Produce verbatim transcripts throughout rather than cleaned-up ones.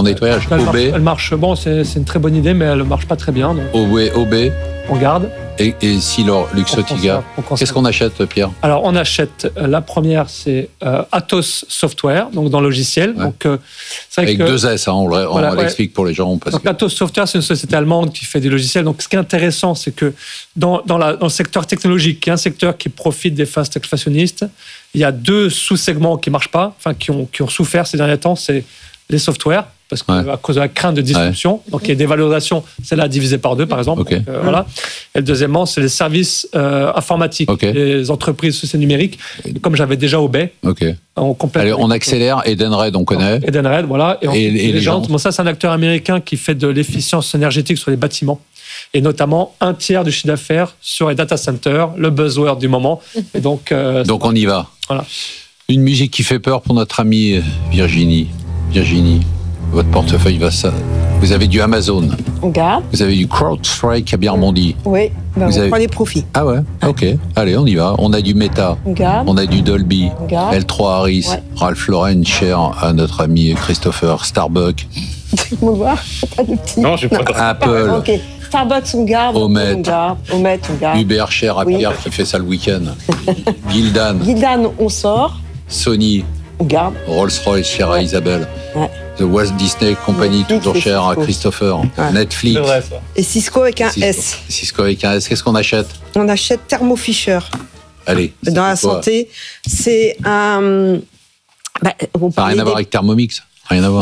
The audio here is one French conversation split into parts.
nettoyage. Elle O B. marche, elle marche, bon, c'est, c'est une très bonne idée, mais elle ne marche pas très bien. Donc O B, O B. on garde. Et, et Silor, Luxottica. On conserve. Qu'est-ce qu'on achète, Pierre? Alors, on achète, euh, la première, c'est euh, Atos Software, donc dans le logiciel. Ouais. Donc, euh, c'est vrai Avec que, deux S, hein, on, on voilà, l'explique ouais. pour les gens. Parce donc, que... Atos Software, c'est une société allemande qui fait des logiciels. Donc, ce qui est intéressant, c'est que dans, dans, la, dans le secteur technologique, qui est un secteur qui profite des fast fashionistes, il y a deux sous-segments qui ne marchent pas, enfin, qui ont, qui ont souffert ces derniers temps, c'est les softwares, parce qu'à ouais. cause de la crainte de disruption. Ouais. Donc, il y a des valorisations, celle-là divisée par deux, par exemple. Okay. Donc, euh, voilà. Et le deuxièmement, c'est les services euh, informatiques, okay. les entreprises sociales numériques. Et comme j'avais déjà O B, okay. on complète. Allez, on accélère. Edenred, on connaît. Edenred, voilà. Et, et, et les gens. Bon, ça, c'est un acteur américain qui fait de l'efficience énergétique sur les bâtiments. Et notamment un tiers du chiffre d'affaires sur les data centers, le buzzword du moment. Et donc, euh, donc on y va. Voilà. Une musique qui fait peur pour notre amie Virginie. Virginie, votre portefeuille va ça. Vous avez du Amazon. On garde. Vous avez du CrowdStrike à bien rebondi. Oui, ben on avez... prend les profits. Ah ouais, ok. Allez, on y va. On a du Meta. On garde. On a du Dolby. On garde. L trois Harris. Ouais. Ralph Lauren, cher à notre ami Christopher. Starbucks. Tu me vois? T'as le petit. Non, je n'ai pas. Apple. Ok. Starbucks, on garde. Omet. On garde. Omet, on garde. Uber, cher à oui. Pierre qui fait ça le week-end. Gildan. Gildan, on sort. Sony. On garde. Rolls-Royce, cher ouais. à Isabelle. Ouais. The Walt Disney Company, Netflix, toujours cher à Christopher. Ouais. Netflix. C'est vrai, ça. Et Cisco avec un Cisco. S. Cisco avec un S. Qu'est-ce qu'on achète? On achète Thermo Fisher. Allez. Dans la quoi? santé, c'est un. Bah, ça n'a rien à voir des... avec Thermomix. Rien à voir.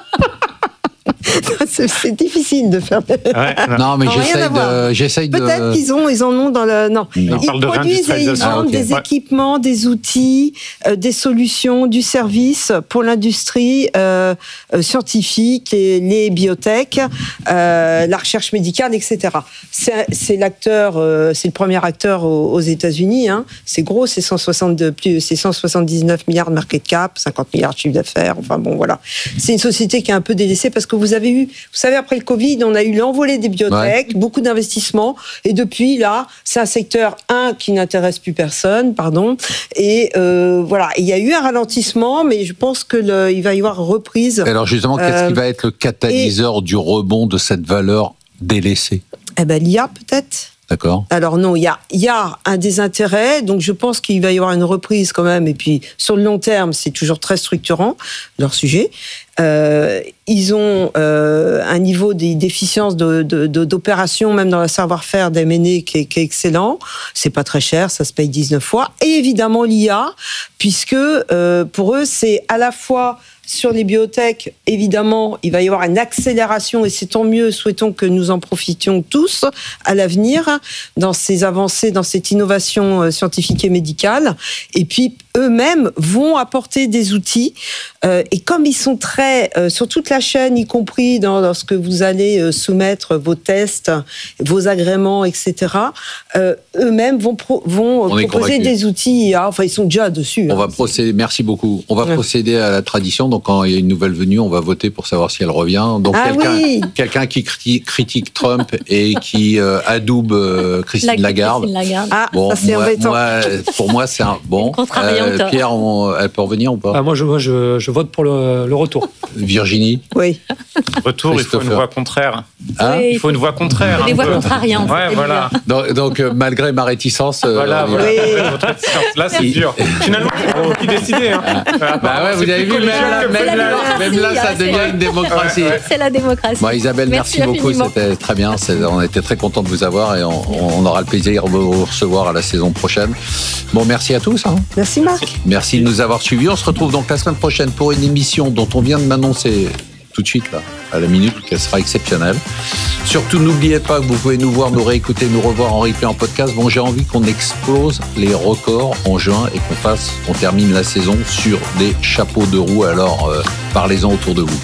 c'est, c'est difficile de faire. Ouais, non. non, mais non, j'essaye de, j'essaye de. Peut-être qu'ils ont, ils en ont dans le. Non, non. ils produisent et ils vendent ah, okay. des ouais. équipements, des outils, euh, des solutions, du service pour l'industrie euh, euh, scientifique, les, les biotech, euh, la recherche médicale, et cetera. C'est, c'est l'acteur, euh, c'est le premier acteur aux, aux États-Unis. Hein. C'est gros, c'est cent soixante-deux, plus, c'est cent soixante-dix-neuf milliards de market cap, cinquante milliards de chiffre d'affaires. Enfin bon, voilà. C'est une société qui est un peu délaissée parce que vous avez eu, vous savez, après le Covid, on a eu l'envolée des biotech, ouais. beaucoup d'investissements, et depuis là, c'est un secteur un qui n'intéresse plus personne, pardon, et euh, voilà, il y a eu un ralentissement, mais je pense que le, il va y avoir reprise. Alors justement, qu'est-ce euh, qui va être le catalyseur et, du rebond de cette valeur délaissée? Eh ben l'I A peut-être. D'accord. Alors non, il y a, il y a un désintérêt, donc je pense qu'il va y avoir une reprise quand même, et puis sur le long terme, c'est toujours très structurant, leur sujet. Euh, ils ont euh, un niveau d'efficience de, de, de, d'opération, même dans le savoir-faire d'M and A qui est, qui est excellent. C'est pas très cher, ça se paye dix-neuf fois. Et évidemment l'I A, puisque euh, pour eux, c'est à la fois sur les biotech, évidemment, il va y avoir une accélération, et c'est tant mieux, souhaitons que nous en profitions tous à l'avenir, dans ces avancées, dans cette innovation scientifique et médicale. Et puis, eux-mêmes vont apporter des outils, euh, et comme ils sont très, euh, sur toute la chaîne, y compris dans, lorsque vous allez euh, soumettre vos tests, vos agréments, et cetera, euh, eux-mêmes vont, pro, vont proposer des outils I A. Enfin, ils sont déjà dessus. On hein, va procéder, merci beaucoup. On va ouais. procéder à la tradition. Donc, quand il y a une nouvelle venue, on va voter pour savoir si elle revient. Donc, ah, quelqu'un, oui. quelqu'un qui critique, critique Trump et qui euh, adoube euh, Christine la, Lagarde. Christine Lagarde. Ah, bon, ça c'est moi, embêtant. moi, pour moi, c'est un bon. Euh, Pierre, on, elle peut revenir ou pas? ah, Moi, je, moi je, je vote pour le, le retour. Virginie? Oui. Retour, il faut une voix contraire. Hein oui, il faut une voix contraire. Il faut des voix contrariantes. Ouais, voilà. Donc, donc euh, malgré ma réticence. Euh, voilà, voilà. Oui. Là, c'est dur. Finalement, il faut décider. Hein. Ah, bah ouais, vous avez vu, même là, même là, même là, ça devient une démocratie. C'est la démocratie. Bon, Isabelle, merci, merci beaucoup. C'était très bien. C'est, on était très contents de vous avoir et on, on aura le plaisir de vous recevoir à la saison prochaine. Bon, merci à tous. Hein. Merci Marc. Merci de nous avoir suivis. On se retrouve donc la semaine prochaine pour une émission dont on vient de m'annoncer tout de suite, là, à la minute, qu'elle sera exceptionnelle. Surtout, n'oubliez pas que vous pouvez nous voir, nous réécouter, nous revoir en replay, en podcast. Bon, j'ai envie qu'on explose les records en juin et qu'on fasse, qu'on termine la saison sur des chapeaux de roue. Alors, euh, parlez-en autour de vous.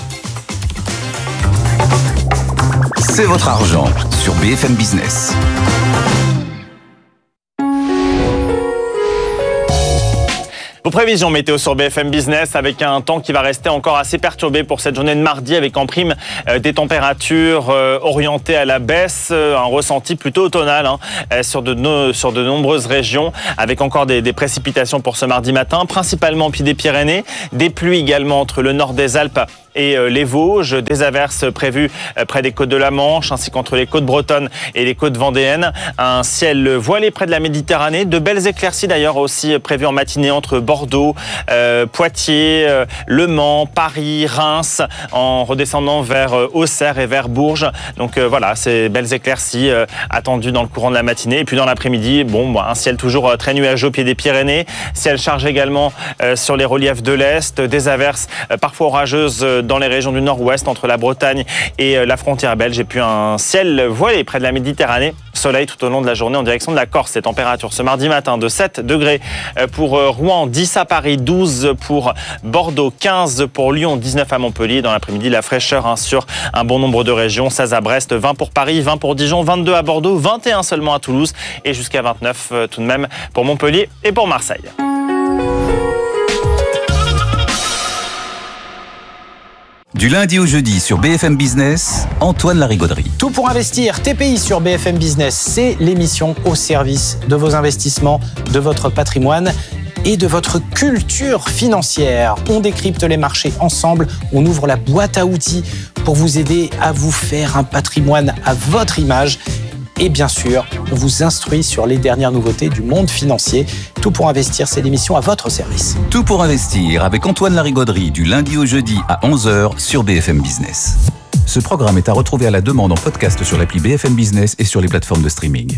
C'est votre argent sur B F M Business. Vos prévisions météo sur B F M Business avec un temps qui va rester encore assez perturbé pour cette journée de mardi avec en prime euh, des températures euh, orientées à la baisse, euh, un ressenti plutôt automnal hein, euh, sur, de no, sur de nombreuses régions avec encore des, des précipitations pour ce mardi matin, principalement au pied des Pyrénées, des pluies également entre le nord des Alpes et les Vosges. Des averses prévues près des côtes de la Manche ainsi qu'entre les côtes bretonnes et les côtes vendéennes. Un ciel voilé près de la Méditerranée. De belles éclaircies d'ailleurs aussi prévues en matinée entre Bordeaux, euh, Poitiers, euh, Le Mans, Paris, Reims, en redescendant vers euh, Auxerre et vers Bourges. Donc euh, voilà, ces belles éclaircies euh, attendues dans le courant de la matinée. Et puis dans l'après-midi, bon, bah, un ciel toujours très nuageux au pied des Pyrénées. Ciel chargé également euh, sur les reliefs de l'Est. Des averses euh, parfois orageuses dans les régions du Nord-Ouest entre la Bretagne et euh, la frontière belge. Et puis un ciel voilé près de la Méditerranée. Soleil tout au long de la journée en direction de la Corse. Les températures ce mardi matin de sept degrés pour Rouen, dix à Paris, douze pour Bordeaux, quinze pour Lyon, dix-neuf à Montpellier. Dans l'après-midi, la fraîcheur hein, sur un bon nombre de régions. seize à Brest, vingt pour Paris, vingt pour Dijon, vingt-deux à Bordeaux, vingt et un seulement à Toulouse et jusqu'à vingt-neuf tout de même pour Montpellier et pour Marseille. Du lundi au jeudi sur B F M Business, Antoine Larigauderie. Tout pour investir, T P I sur B F M Business, c'est l'émission au service de vos investissements, de votre patrimoine et de votre culture financière. On décrypte les marchés ensemble, on ouvre la boîte à outils pour vous aider à vous faire un patrimoine à votre image. Et bien sûr, on vous instruit sur les dernières nouveautés du monde financier. Tout pour investir, c'est l'émission à votre service. Tout pour investir avec Antoine Larigauderie du lundi au jeudi à onze heures sur B F M Business. Ce programme est à retrouver à la demande en podcast sur l'appli B F M Business et sur les plateformes de streaming.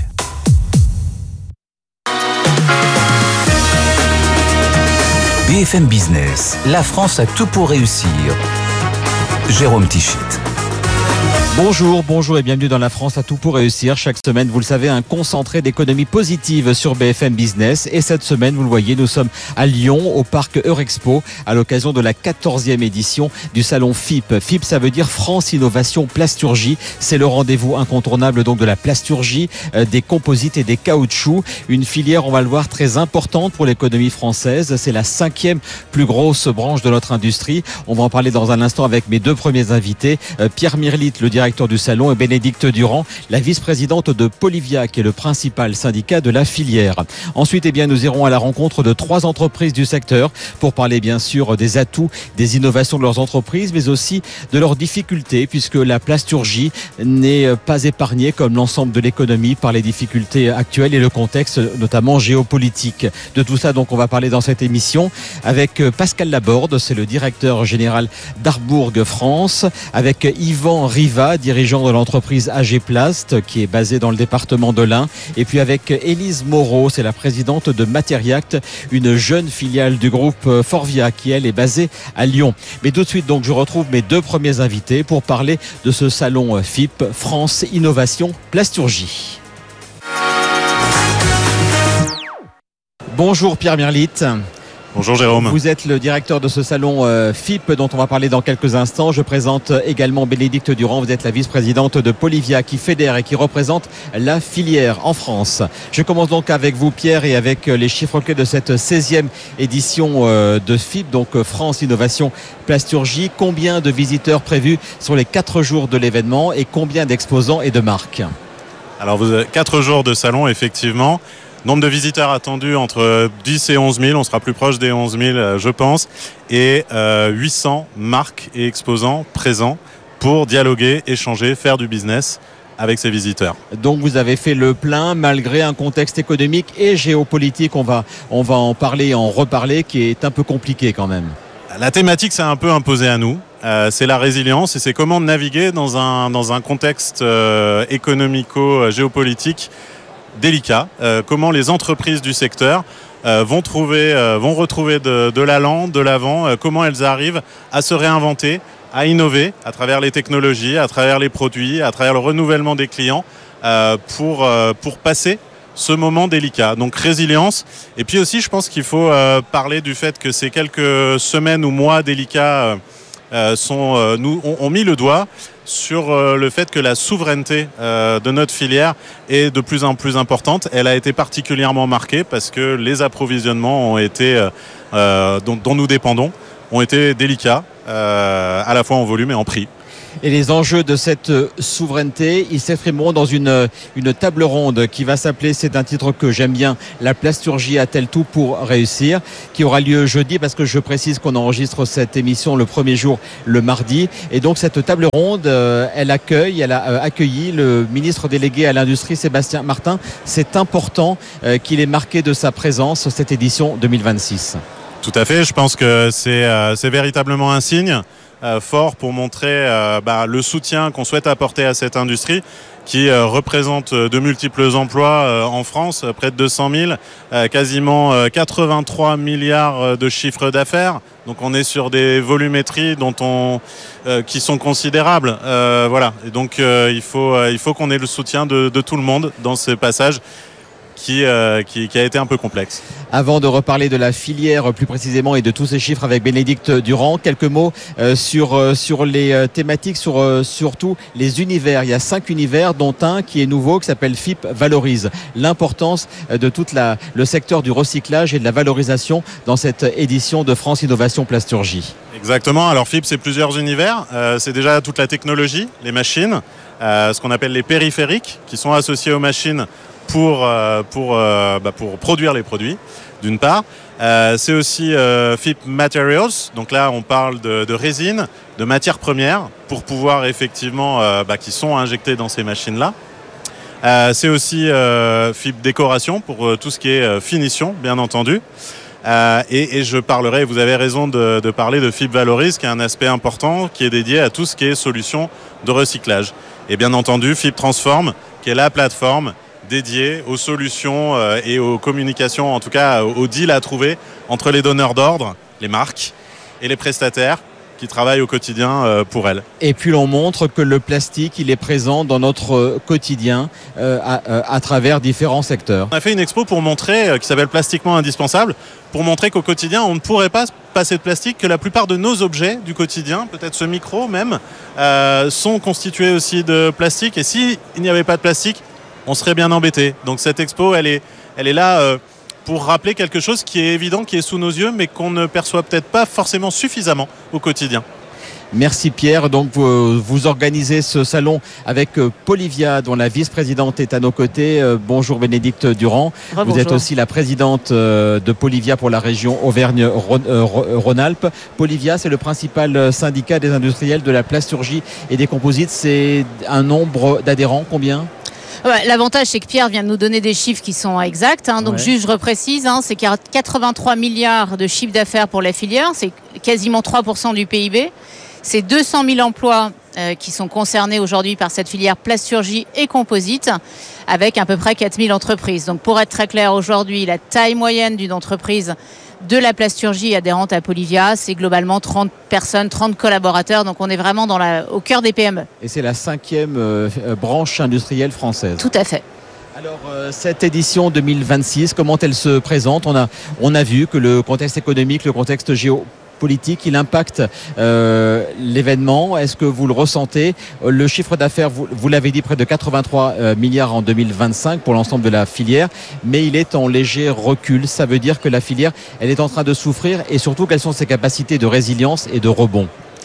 B F M Business, la France a tout pour réussir. Jérôme Tichit. Bonjour, bonjour et bienvenue dans La France à tout pour réussir. Chaque semaine, vous le savez, un concentré d'économie positive sur B F M Business. Et cette semaine, vous le voyez, nous sommes à Lyon, au parc Eurexpo, à l'occasion de la quatorzième édition du salon F I P. F I P, ça veut dire France Innovation Plasturgie. C'est le rendez-vous incontournable donc de la plasturgie, euh, des composites et des caoutchoucs. Une filière, on va le voir, très importante pour l'économie française. C'est la cinquième plus grosse branche de notre industrie. On va en parler dans un instant avec mes deux premiers invités. Euh, Pierre Mirlitt, le directeur du salon, et Bénédicte Durand, la vice-présidente de Polivia, qui est le principal syndicat de la filière. Ensuite, eh bien, nous irons à la rencontre de trois entreprises du secteur pour parler bien sûr des atouts, des innovations de leurs entreprises, mais aussi de leurs difficultés, puisque la plasturgie n'est pas épargnée comme l'ensemble de l'économie par les difficultés actuelles et le contexte notamment géopolitique. De tout ça, donc, on va parler dans cette émission avec Pascal Laborde, c'est le directeur général d'Arbourg France, avec Yvan Riva, dirigeant de l'entreprise A G Plast, qui est basée dans le département de l'Ain, et puis avec Élise Moreau, c'est la présidente de Materiact, une jeune filiale du groupe Forvia, qui elle est basée à Lyon. Mais tout de suite, donc, je retrouve mes deux premiers invités pour parler de ce salon F I P, France Innovation Plasturgie. Bonjour Pierre Mirlitt. Bonjour Jérôme. Vous êtes le directeur de ce salon euh, F I P dont on va parler dans quelques instants. Je présente également Bénédicte Durand. Vous êtes la vice-présidente de Polivia qui fédère et qui représente la filière en France. Je commence donc avec vous Pierre et avec les chiffres clés de cette seizième édition euh, de F I P, donc France Innovation Plasturgie. Combien de visiteurs prévus sur les quatre jours de l'événement et combien d'exposants et de marques? Alors vous avez quatre jours de salon effectivement. Nombre de visiteurs attendus entre dix et onze mille, on sera plus proche des onze mille je pense, et euh, huit cents marques et exposants présents pour dialoguer, échanger, faire du business avec ces visiteurs. Donc vous avez fait le plein malgré un contexte économique et géopolitique, on va, on va en parler et en reparler, qui est un peu compliqué quand même. La thématique s'est un peu imposée à nous, euh, c'est la résilience et c'est comment naviguer dans un, dans un contexte euh, économico-géopolitique délicat, euh, comment les entreprises du secteur euh, vont, trouver, euh, vont retrouver de, de l'allant, de l'avant, euh, comment elles arrivent à se réinventer, à innover à travers les technologies, à travers les produits, à travers le renouvellement des clients euh, pour, euh, pour passer ce moment délicat. Donc résilience. Et puis aussi, je pense qu'il faut euh, parler du fait que ces quelques semaines ou mois délicats euh, sont, euh, nous, ont, ont mis le doigt sur euh, le fait que la souveraineté euh, de notre filière est de plus en plus importante. Elle a été particulièrement marquée parce que les approvisionnements ont été, euh, dont, dont nous dépendons ont été délicats, euh, à la fois en volume et en prix. Et les enjeux de cette souveraineté, ils s'exprimeront dans une, une table ronde qui va s'appeler, c'est un titre que j'aime bien, La plasturgie a-t-elle tout pour réussir, qui aura lieu jeudi, parce que je précise qu'on enregistre cette émission le premier jour, le mardi. Et donc cette table ronde, elle accueille, elle a accueilli le ministre délégué à l'industrie, Sébastien Martin. C'est important qu'il ait marqué de sa présence cette édition deux mille vingt-six. Tout à fait, je pense que c'est, euh, c'est véritablement un signe Euh, fort pour montrer euh, bah, le soutien qu'on souhaite apporter à cette industrie qui euh, représente de multiples emplois euh, en France, près de deux cent mille, euh, quasiment euh, quatre-vingt-trois milliards de chiffre d'affaires. Donc on est sur des volumétries dont on, euh, qui sont considérables. Euh, voilà. Et donc euh, il faut, euh, il faut qu'on ait le soutien de, de tout le monde dans ce passage Qui, euh, qui, qui a été un peu complexe. Avant de reparler de la filière plus précisément et de tous ces chiffres avec Bénédicte Durand, quelques mots euh, sur, euh, sur les euh, thématiques, sur euh, surtout les univers. Il y a cinq univers, dont un qui est nouveau, qui s'appelle F I P Valorise. L'importance de tout le secteur du recyclage et de la valorisation dans cette édition de France Innovation Plasturgie. Exactement. Alors F I P, c'est plusieurs univers. Euh, c'est déjà toute la technologie, les machines, euh, ce qu'on appelle les périphériques, qui sont associés aux machines pour, euh, pour, euh, bah pour produire les produits, d'une part. Euh, c'est aussi euh, F I P Materials, donc là on parle de, de résine, de matières premières, pour pouvoir effectivement, euh, bah, qui sont injectées dans ces machines-là. Euh, c'est aussi euh, F I P Décoration, pour euh, tout ce qui est euh, finition, bien entendu. Euh, et, et je parlerai, vous avez raison de, de parler de F I P Valorise, qui est un aspect important, qui est dédié à tout ce qui est solution de recyclage. Et bien entendu, F I P Transform, qui est la plateforme dédié aux solutions et aux communications, en tout cas aux deals à trouver entre les donneurs d'ordre, les marques, et les prestataires qui travaillent au quotidien pour elles. Et puis l'on montre que le plastique, il est présent dans notre quotidien euh, à, à travers différents secteurs. On a fait une expo pour montrer, qui s'appelle Plastiquement indispensable, pour montrer qu'au quotidien, on ne pourrait pas passer de plastique, que la plupart de nos objets du quotidien, peut-être ce micro même, euh, sont constitués aussi de plastique. Et s'il n'y avait pas de plastique, on serait bien embêté. Donc cette expo, elle est, elle est là euh, pour rappeler quelque chose qui est évident, qui est sous nos yeux, mais qu'on ne perçoit peut-être pas forcément suffisamment au quotidien. Merci Pierre. Donc vous, vous organisez ce salon avec Polivia, dont la vice-présidente est à nos côtés. Bonjour Bénédicte Durand. Rebonjour. Vous êtes aussi la présidente de Polivia pour la région Auvergne-Rhône-Alpes. Polivia, c'est le principal syndicat des industriels de la plasturgie et des composites. C'est un nombre d'adhérents, combien ? Ouais, l'avantage, c'est que Pierre vient de nous donner des chiffres qui sont exacts. Hein. Donc, ouais. Juste, je reprécise, hein, c'est qu'il y a quatre-vingt-trois milliards de chiffre d'affaires pour la filière. C'est quasiment trois pour cent du P I B. C'est deux cent mille emplois euh, qui sont concernés aujourd'hui par cette filière plasturgie et composite, avec à peu près quatre mille entreprises. Donc, pour être très clair, aujourd'hui, la taille moyenne d'une entreprise de la plasturgie adhérente à Polivia, c'est globalement trente personnes, trente collaborateurs. Donc on est vraiment dans la, au cœur des P M E. Et c'est la cinquième euh, branche industrielle française. Tout à fait. Alors euh, cette édition deux mille vingt-six, comment elle se présente ? On a, on a vu que le contexte économique, le contexte géopolitique, il impacte euh, l'événement. Est-ce que vous le ressentez ? Le chiffre d'affaires, vous, vous l'avez dit, près de quatre-vingt-trois milliards en deux mille vingt-cinq pour l'ensemble de la filière, mais il est en léger recul. Ça veut dire que la filière, elle est en train de souffrir, et surtout, quelles sont ses capacités de résilience et de rebond ?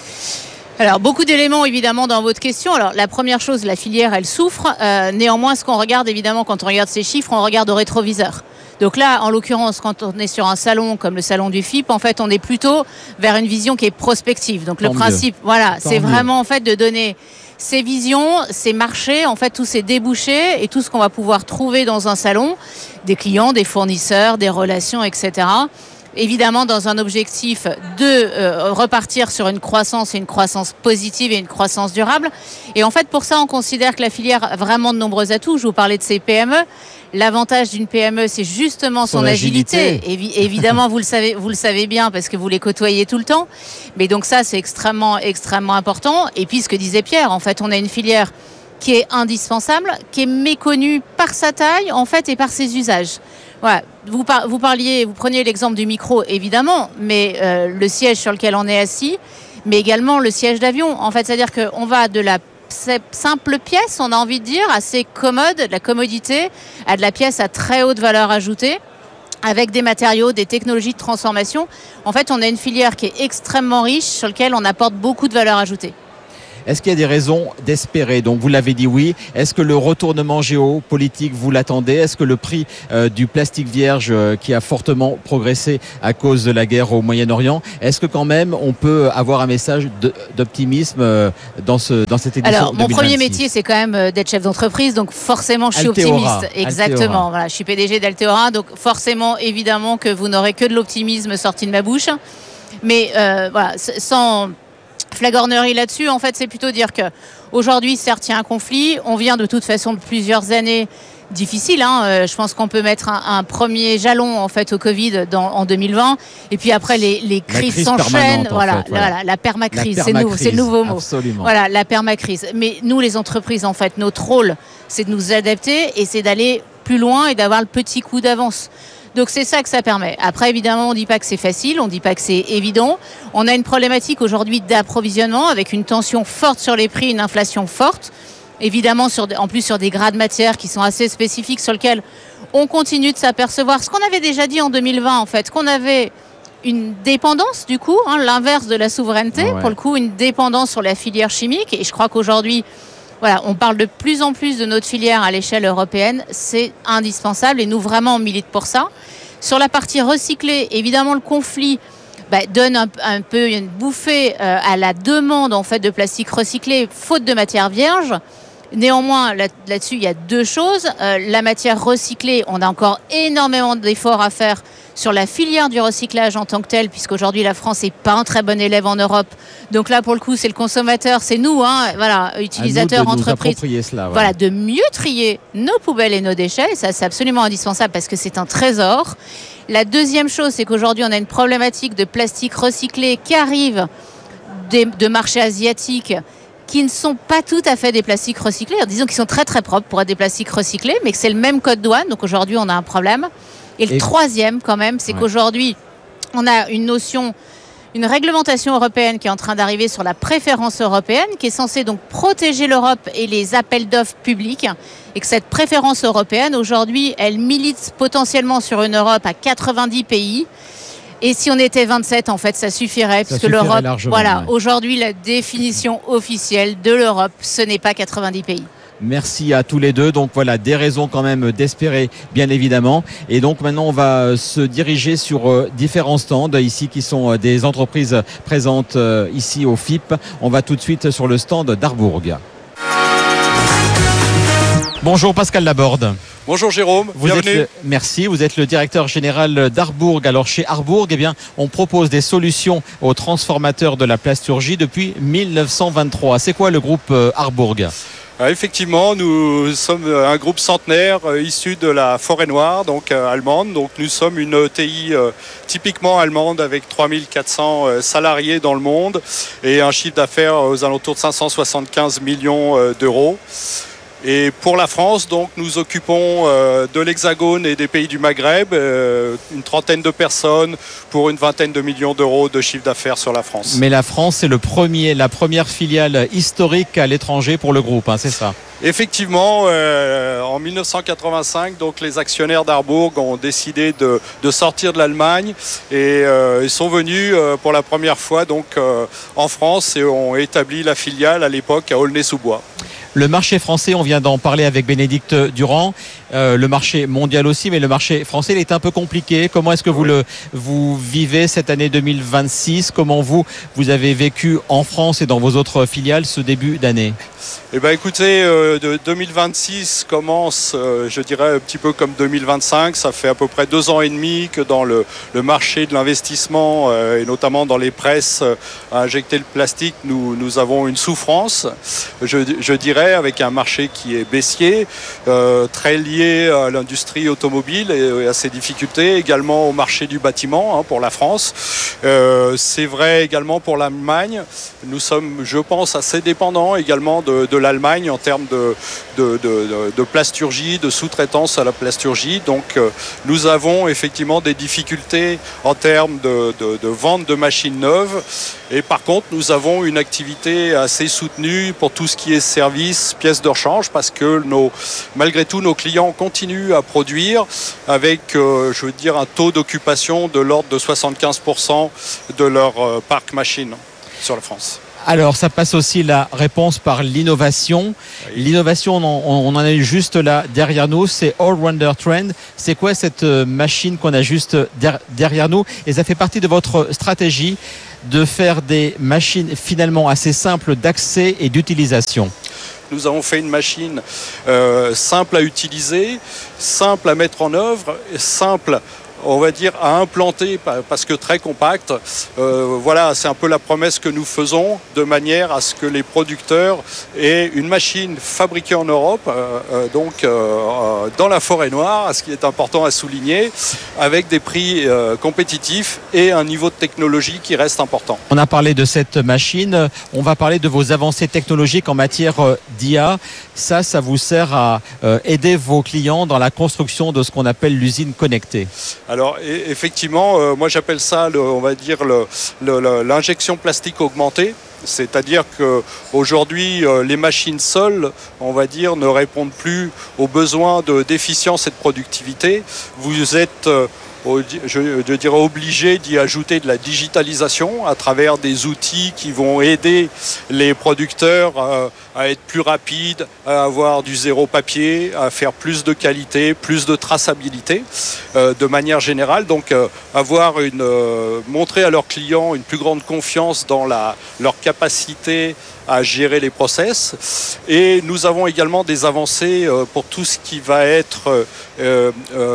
Alors, beaucoup d'éléments, évidemment, dans votre question. Alors, la première chose, la filière, elle souffre. Euh, néanmoins, ce qu'on regarde, évidemment, quand on regarde ces chiffres, on regarde au rétroviseur. Donc là, en l'occurrence, quand on est sur un salon comme le salon du F I P, en fait, on est plutôt vers une vision qui est prospective. Donc Tant le principe, mieux. voilà, Tant c'est mieux. vraiment en fait de donner ces visions, ces marchés, en fait, tous ces débouchés et tout ce qu'on va pouvoir trouver dans un salon, des clients, des fournisseurs, des relations, et cetera. Évidemment, dans un objectif de euh, repartir sur une croissance et une croissance positive et une croissance durable. Et en fait, pour ça, on considère que la filière a vraiment de nombreux atouts. Je vous parlais de ces P M E. L'avantage d'une P M E, c'est justement son, son agilité. agilité. Évi- évidemment, vous le savez, vous le savez bien parce que vous les côtoyez tout le temps. Mais donc ça, c'est extrêmement, extrêmement important. Et puis, ce que disait Pierre, en fait, on a une filière qui est indispensable, qui est méconnue par sa taille, en fait, et par ses usages. Voilà. Vous, par, vous parliez, vous preniez l'exemple du micro, évidemment, mais euh, le siège sur lequel on est assis, mais également le siège d'avion. En fait, c'est-à-dire qu'on va de la simple pièce, on a envie de dire, assez commode, de la commodité, à de la pièce à très haute valeur ajoutée. avec des matériaux, des technologies de transformation. En fait, on a une filière qui est extrêmement riche, sur laquelle on apporte beaucoup de valeur ajoutée. Est-ce qu'il y a des raisons d'espérer? Donc vous l'avez dit, oui. Est-ce que le retournement géopolitique, vous l'attendez? Est-ce que le prix euh, du plastique vierge euh, qui a fortement progressé à cause de la guerre au Moyen-Orient, est-ce que quand même on peut avoir un message de, d'optimisme euh, dans, ce, dans cette édition? Alors, mon deux mille vingt-six? premier métier, c'est quand même d'être chef d'entreprise, donc forcément, je suis Alteora. optimiste. Exactement. Alteora. Voilà, je suis P D G d'Alteora, donc forcément, évidemment, que vous n'aurez que de l'optimisme sorti de ma bouche. Mais euh, voilà, sans flagornerie là-dessus, en fait, c'est plutôt dire que aujourd'hui, certes, il y a un conflit. On vient de toute façon de plusieurs années difficiles. Hein. Euh, je pense qu'on peut mettre un, un premier jalon en fait au Covid dans, en deux mille vingt. Et puis après, les, les crises crise s'enchaînent. Voilà, fait, voilà. voilà, la permacrise, La c'est, nouveau, c'est le nouveau mot. Absolument. Voilà, la permacrise. Mais nous, les entreprises, en fait, notre rôle, c'est de nous adapter et c'est d'aller plus loin et d'avoir le petit coup d'avance. Donc c'est ça que ça permet. Après, évidemment, on ne dit pas que c'est facile, on ne dit pas que c'est évident. On a une problématique aujourd'hui d'approvisionnement avec une tension forte sur les prix, une inflation forte. Évidemment, sur, en plus sur des grades matières qui sont assez spécifiques sur lesquels on continue de s'apercevoir. Ce qu'on avait déjà dit en deux mille vingt, en fait, qu'on avait une dépendance, du coup, hein, l'inverse de la souveraineté, Ah ouais. pour le coup, une dépendance sur la filière chimique. Et je crois qu'aujourd'hui, voilà, on parle de plus en plus de notre filière à l'échelle européenne. C'est indispensable et nous, vraiment, on milite pour ça. Sur la partie recyclée, évidemment, le conflit bah, donne un, un peu une bouffée euh, à la demande en fait, de plastique recyclé, faute de matière vierge. Néanmoins, là, là-dessus, il y a deux choses. Euh, la matière recyclée, on a encore énormément d'efforts à faire sur la filière du recyclage en tant que telle, puisqu'aujourd'hui, la France n'est pas un très bon élève en Europe. Donc là, pour le coup, c'est le consommateur, c'est nous, hein, voilà, utilisateurs, à nous de entreprises. nous cela, voilà, de mieux trier nos poubelles et nos déchets. Ça, c'est absolument indispensable parce que c'est un trésor. La deuxième chose, c'est qu'aujourd'hui, on a une problématique de plastique recyclé qui arrive des, de marchés asiatiques qui ne sont pas tout à fait des plastiques recyclés. Alors, disons qu'ils sont très très propres pour être des plastiques recyclés, mais que c'est le même code douane. Donc aujourd'hui, on a un problème. Et le Et... troisième, quand même, c'est ouais. qu'aujourd'hui, on a une notion, une réglementation européenne qui est en train d'arriver sur la préférence européenne, qui est censée donc protéger l'Europe et les appels d'offres publics. Et que cette préférence européenne, aujourd'hui, elle milite potentiellement sur une Europe à quatre-vingt-dix pays. Et si on était vingt-sept, en fait, ça suffirait, ça puisque suffirait l'Europe, largement, voilà, ouais. aujourd'hui, la définition officielle de l'Europe, ce n'est pas quatre-vingt-dix pays. Merci à tous les deux. Donc voilà, des raisons quand même d'espérer, bien évidemment. Et donc maintenant, on va se diriger sur euh, différents stands ici qui sont euh, des entreprises présentes euh, ici au F I P. On va tout de suite sur le stand d'Arbourg. Bonjour Pascal Laborde. Bonjour Jérôme, vous bienvenue. Êtes le, merci, vous êtes le directeur général d'Arbourg. Alors chez Arbourg, eh bien, on propose des solutions aux transformateurs de la plasturgie depuis mille neuf cent vingt-trois. C'est quoi le groupe euh, Arbourg ? Ah, effectivement, nous sommes un groupe centenaire euh, issu de la Forêt Noire, donc euh, allemande. Donc nous sommes une E T I euh, typiquement allemande avec trois mille quatre cents euh, salariés dans le monde et un chiffre d'affaires aux alentours de cinq cent soixante-quinze millions euh, d'euros. Et pour la France, donc, nous occupons euh, de l'Hexagone et des pays du Maghreb, euh, une trentaine de personnes pour une vingtaine de millions d'euros de chiffre d'affaires sur la France. Mais la France, c'est le premier, la première filiale historique à l'étranger pour le groupe, hein, c'est ça ? Effectivement, euh, en mille neuf cent quatre-vingt-cinq, donc, les actionnaires d'Arbourg ont décidé de, de sortir de l'Allemagne et euh, ils sont venus euh, pour la première fois donc, euh, en France et ont établi la filiale à l'époque à Aulnay-sous-Bois. Le marché français, on vient d'en parler avec Bénédicte Durand, euh, le marché mondial aussi, mais le marché français, il est un peu compliqué. Comment est-ce que vous, le, vous vivez cette année deux mille vingt-six ? Comment vous, vous avez vécu en France et dans vos autres filiales ce début d'année ? Eh bien, écoutez, euh, de deux mille vingt-six commence, euh, je dirais, un petit peu comme deux mille vingt-cinq. Ça fait à peu près deux ans et demi que dans le, le marché de l'investissement, euh, et notamment dans les presses euh, à injecter le plastique, nous, nous avons une souffrance, je, je dirais, avec un marché qui est baissier, euh, très lié à l'industrie automobile et à ses difficultés, également au marché du bâtiment hein, pour la France. Euh, c'est vrai également pour l'Allemagne. Nous sommes, je pense, assez dépendants également de, de l'Allemagne en termes de, de, de, de plasturgie, de sous-traitance à la plasturgie. Donc euh, nous avons effectivement des difficultés en termes de, de, de vente de machines neuves. Et par contre, nous avons une activité assez soutenue pour tout ce qui est service, pièces de rechange, parce que nos, malgré tout, nos clients gens continuent à produire avec, euh, je veux dire, un taux d'occupation de l'ordre de soixante-quinze pour cent de leur euh, parc machine sur la France. Alors, ça passe aussi la réponse par l'innovation. Oui. L'innovation, on, on en a eu juste là derrière nous, c'est Allrounder Trend. C'est quoi cette machine qu'on a juste der, derrière nous? Et ça fait partie de votre stratégie de faire des machines finalement assez simples d'accès et d'utilisation. Nous avons fait une machine euh, simple à utiliser, simple à mettre en œuvre, et simple, on va dire, à implanter parce que très compacte. Euh, voilà, c'est un peu la promesse que nous faisons de manière à ce que les producteurs aient une machine fabriquée en Europe, euh, euh, donc euh, dans la forêt noire, ce qui est important à souligner, avec des prix euh, compétitifs et un niveau de technologie qui reste important. On a parlé de cette machine, on va parler de vos avancées technologiques en matière d'I A. Ça, ça vous sert à euh, aider vos clients dans la construction de ce qu'on appelle l'usine connectée. Alors effectivement, euh, moi j'appelle ça, le, on va dire, le, le, l'injection plastique augmentée. C'est-à-dire qu'aujourd'hui, euh, les machines seules, on va dire, ne répondent plus aux besoins de, d'efficience et de productivité. Vous êtes, euh, je, je dirais, obligé d'y ajouter de la digitalisation à travers des outils qui vont aider les producteurs euh, à être plus rapides, à avoir du zéro papier, à faire plus de qualité, plus de traçabilité euh, de manière générale. Donc euh, avoir une, euh, montrer à leurs clients une plus grande confiance dans la, leur capacité à gérer les process. Et nous avons également des avancées euh, pour tout ce qui va être euh, euh,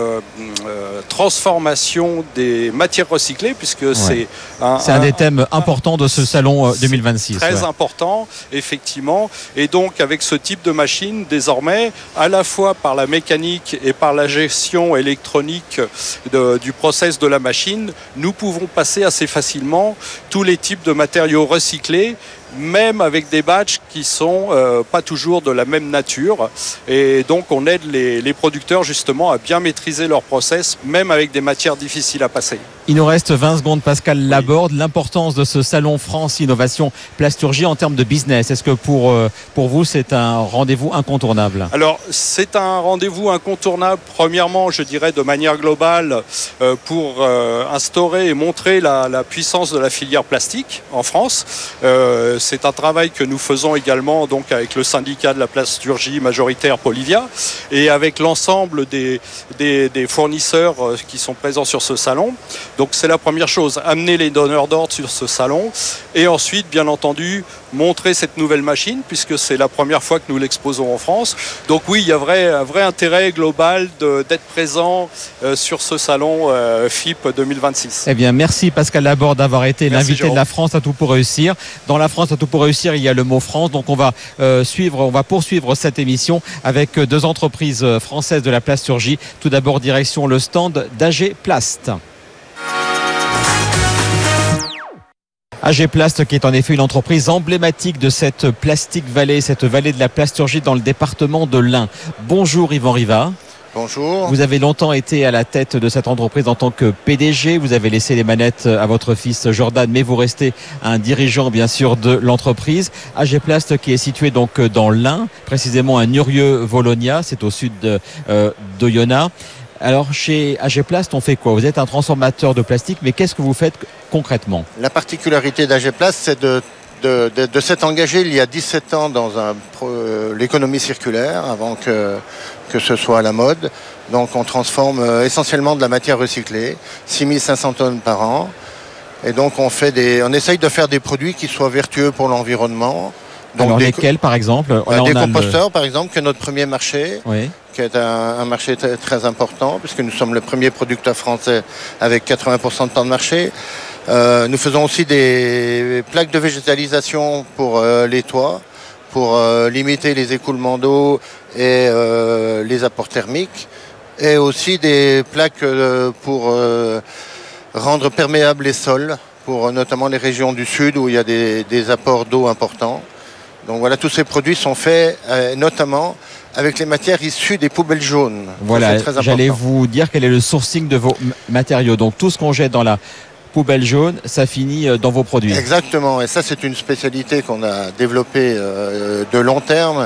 euh, transformation des matières recyclées, puisque ouais. c'est un, c'est un, un des thèmes un, importants de ce salon deux mille vingt-six. Très ouais. important, effectivement. Et donc, avec ce type de machine, désormais, à la fois par la mécanique et par la gestion électronique de, du process de la machine, nous pouvons passer assez facilement tous les types de matériaux recyclés, même avec des batchs qui sont euh, pas toujours de la même nature. Et donc, on aide les, les producteurs justement à bien maîtriser leur process, même avec des matières difficiles à passer. Il nous reste vingt secondes, Pascal oui. Laborde. L'importance de ce salon France Innovation Plasturgie en termes de business, est-ce que pour, euh, pour vous, c'est un rendez-vous incontournable? Alors, c'est un rendez-vous incontournable, premièrement, je dirais, de manière globale, euh, pour euh, instaurer et montrer la, la puissance de la filière plastique en France. Euh, C'est un travail que nous faisons également donc avec le syndicat de la plasturgie majoritaire Polivia et avec l'ensemble des, des, des fournisseurs qui sont présents sur ce salon. Donc c'est la première chose, amener les donneurs d'ordre sur ce salon et ensuite, bien entendu, montrer cette nouvelle machine puisque c'est la première fois que nous l'exposons en France. Donc oui, il y a vrai, un vrai intérêt global de, d'être présent euh, sur ce salon euh, F I P deux mille vingt-six. Eh bien, merci Pascal Laborde d'avoir été merci l'invité Jérôme. De la France à tout pour réussir. Dans la France à tout pour réussir, il y a le mot France. Donc on va euh, suivre, on va poursuivre cette émission avec deux entreprises françaises de la plasturgie. Tout d'abord, direction le stand d'A G Plast. A G Plast qui est en effet une entreprise emblématique de cette Plastic Valley, cette vallée de la plasturgie dans le département de l'Ain. Bonjour Yvan Riva. Bonjour. Vous avez longtemps été à la tête de cette entreprise en tant que P D G. Vous avez laissé les manettes à votre fils Jordan, mais vous restez un dirigeant bien sûr de l'entreprise. A G Plast qui est situé donc dans l'Ain, précisément à Nurieux-Volonia, c'est au sud de, euh, d'Oyonnax. Alors chez A G Plast, on fait quoi? Vous êtes un transformateur de plastique, mais qu'est-ce que vous faites concrètement? La particularité d'A G Plast, c'est de De, de, de s'être engagé il y a dix-sept ans dans un, euh, l'économie circulaire avant que, que ce soit à la mode. Donc on transforme euh, essentiellement de la matière recyclée, six mille cinq cents tonnes par an. Et donc on, fait des, on essaye de faire des produits qui soient vertueux pour l'environnement. Donc alors des, lesquels par exemple? euh, Des composteurs le... par exemple, qui est notre premier marché, oui. qui est un, un marché très, très important puisque nous sommes le premier producteur français avec quatre-vingts pour cent de temps de marché. Euh, nous faisons aussi des plaques de végétalisation pour euh, les toits, pour euh, limiter les écoulements d'eau et euh, les apports thermiques, et aussi des plaques euh, pour euh, rendre perméables les sols, pour euh, notamment les régions du sud où il y a des, des apports d'eau importants. Donc voilà, tous ces produits sont faits euh, notamment avec les matières issues des poubelles jaunes. Voilà, j'allais vous dire quel est le sourcing de vos m- matériaux. Donc tout ce qu'on jette dans la poubelle jaune, ça finit dans vos produits. Exactement, et ça c'est une spécialité qu'on a développée euh, de long terme,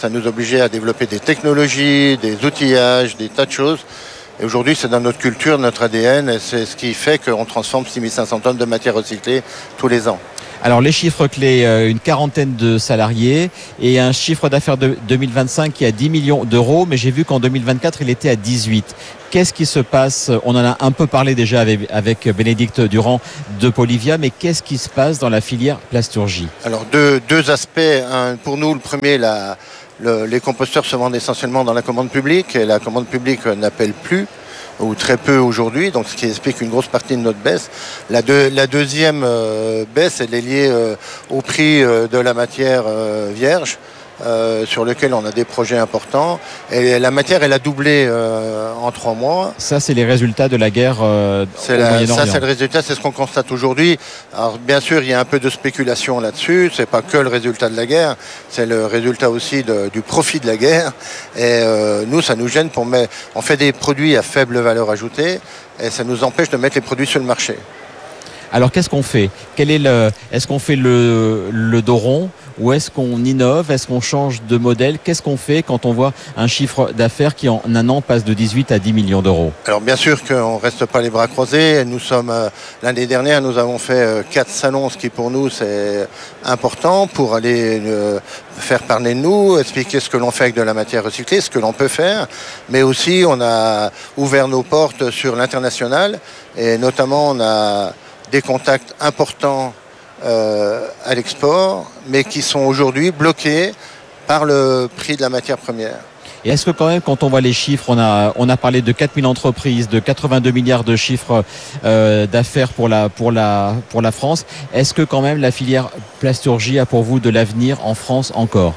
Ça nous obligeait à développer des technologies, des outillages, des tas de choses. Et aujourd'hui, c'est dans notre culture, notre A D N, et c'est ce qui fait qu'on transforme six mille cinq cents tonnes de matière recyclée tous les ans. Alors les chiffres clés, une quarantaine de salariés et un chiffre d'affaires de deux mille vingt-cinq qui est à dix millions d'euros, mais j'ai vu qu'en deux mille vingt-quatre, il était à dix-huit. Qu'est-ce qui se passe? On en a un peu parlé déjà avec, avec Bénédicte Durand de Polivia, mais qu'est-ce qui se passe dans la filière plasturgie? Alors deux, deux aspects. Un, pour nous, le premier, la, le, les composteurs se vendent essentiellement dans la commande publique, et la commande publique n'appelle plus, ou très peu aujourd'hui, donc ce qui explique une grosse partie de notre baisse. La, deux, la deuxième euh, baisse, elle est liée euh, au prix euh, de la matière euh, vierge, euh, sur lequel on a des projets importants. Et la matière, elle a doublé euh, en trois mois. Ça, c'est les résultats de la guerre euh, c'est au la, Moyen-Orient. Ça, c'est le résultat, c'est ce qu'on constate aujourd'hui. Alors, bien sûr, il y a un peu de spéculation là-dessus. C'est pas que le résultat de la guerre, c'est le résultat aussi de, du profit de la guerre. Et euh, nous, ça nous gêne pour mettre... On fait des produits à faible valeur ajoutée, et ça nous empêche de mettre les produits sur le marché. Alors, qu'est-ce qu'on fait? Quel est le, Est-ce qu'on fait le, le dos rond ou est-ce qu'on innove? Est-ce qu'on change de modèle? Qu'est-ce qu'on fait quand on voit un chiffre d'affaires qui, en un an, passe de dix-huit à dix millions d'euros? Alors, bien sûr qu'on ne reste pas les bras croisés. Nous sommes, euh, l'année dernière, nous avons fait euh, quatre salons, ce qui pour nous, c'est important pour aller euh, faire parler de nous, expliquer ce que l'on fait avec de la matière recyclée, ce que l'on peut faire. Mais aussi, on a ouvert nos portes sur l'international et notamment, on a des contacts importants euh, à l'export, mais qui sont aujourd'hui bloqués par le prix de la matière première. Et est-ce que quand même, quand on voit les chiffres, on a, on a parlé de quatre mille entreprises, de quatre-vingt-deux milliards de chiffres euh, d'affaires pour la, pour, la, pour la France, est-ce que quand même la filière plasturgie a pour vous de l'avenir en France encore?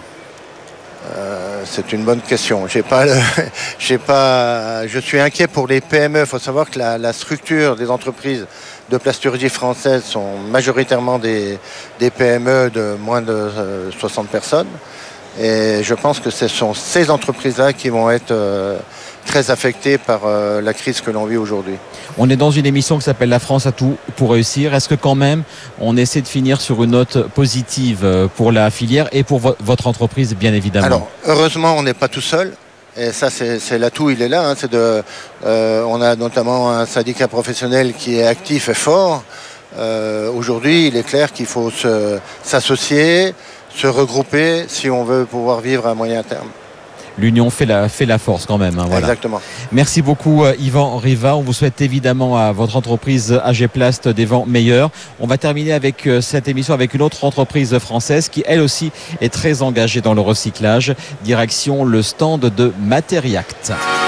Euh, c'est une bonne question. J'ai pas, le, j'ai pas, je suis inquiet pour les P M E. Il faut savoir que la, la structure des entreprises de plasturgie françaises sont majoritairement des, des P M E de moins de euh, soixante personnes. Et je pense que ce sont ces entreprises-là qui vont être euh, très affectées par euh, la crise que l'on vit aujourd'hui. On est dans une émission qui s'appelle La France a tout pour réussir. Est-ce que quand même on essaie de finir sur une note positive pour la filière et pour vo- votre entreprise, bien évidemment? Alors, heureusement, on n'est pas tout seul. Et ça, c'est, c'est l'atout, il est là. Hein, c'est de, euh, on a notamment un syndicat professionnel qui est actif et fort. Euh, aujourd'hui, il est clair qu'il faut se, s'associer, se regrouper si on veut pouvoir vivre à moyen terme. L'union fait la, fait la force quand même. Hein, voilà. Exactement. Merci beaucoup euh, Yvan Riva. On vous souhaite évidemment à votre entreprise A G Plast des vents meilleurs. On va terminer avec euh, cette émission avec une autre entreprise française qui elle aussi est très engagée dans le recyclage. Direction le stand de Materiact.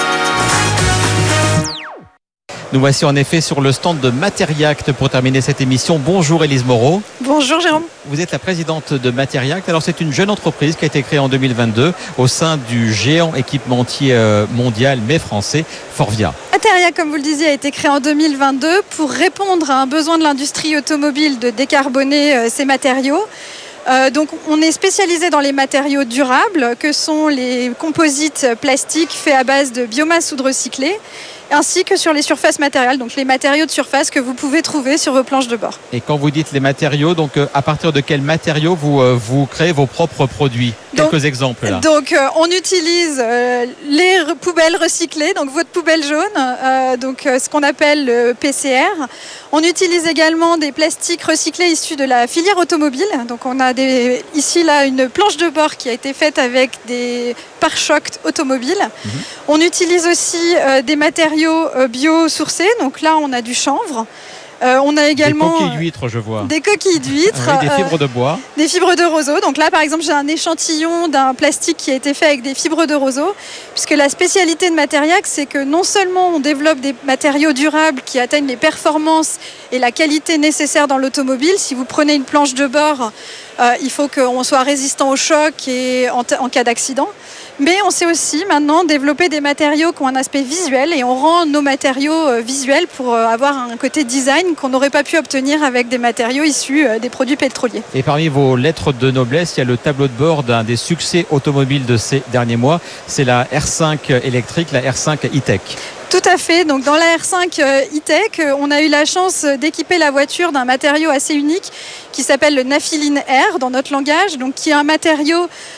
Nous voici en effet sur le stand de Materiact pour terminer cette émission. Bonjour Élise Moreau. Bonjour Jérôme. Vous êtes la présidente de Materiact. Alors c'est une jeune entreprise qui a été créée en deux mille vingt-deux au sein du géant équipementier mondial mais français Forvia. Materiact, comme vous le disiez, a été créé en deux mille vingt-deux pour répondre à un besoin de l'industrie automobile de décarboner euh, ses matériaux. Euh, donc on est spécialisé dans les matériaux durables que sont les composites plastiques faits à base de biomasse ou de recyclé, ainsi que sur les surfaces matérielles, donc les matériaux de surface que vous pouvez trouver sur vos planches de bord. Et quand vous dites les matériaux, donc euh, à partir de quels matériaux vous, euh, vous créez vos propres produits? Quelques donc, exemples là. Donc euh, on utilise euh, les re- poubelles recyclées, donc votre poubelle jaune, euh, donc euh, ce qu'on appelle le P C R. On utilise également des plastiques recyclés issus de la filière automobile. Donc on a des, ici là une planche de bord qui a été faite avec des pare-chocs automobiles. Mmh. On utilise aussi euh, des matériaux euh, biosourcés. Donc là on a du chanvre. Euh, on a également des coquilles d'huîtres, je vois. Des coquilles d'huîtres. Oui, des fibres de bois. Euh, des fibres de roseau. Donc là, par exemple, j'ai un échantillon d'un plastique qui a été fait avec des fibres de roseau. Puisque la spécialité de Materiact, c'est que non seulement on développe des matériaux durables qui atteignent les performances et la qualité nécessaire dans l'automobile. Si vous prenez une planche de bord, euh, il faut qu'on soit résistant au choc et en, t- en cas d'accident. Mais on sait aussi maintenant développer des matériaux qui ont un aspect visuel et on rend nos matériaux euh, visuels pour euh, avoir un côté design qu'on n'aurait pas pu obtenir avec des matériaux issus euh, des produits pétroliers. Et parmi vos lettres de noblesse, il y a le tableau de bord d'un des succès automobiles de ces derniers mois. C'est la R cinq électrique, la R cinq e-tech. Tout à fait. Donc dans la R cinq e-tech, on a eu la chance d'équiper la voiture d'un matériau assez unique qui s'appelle le naphthyline R dans notre langage, donc qui est un matériau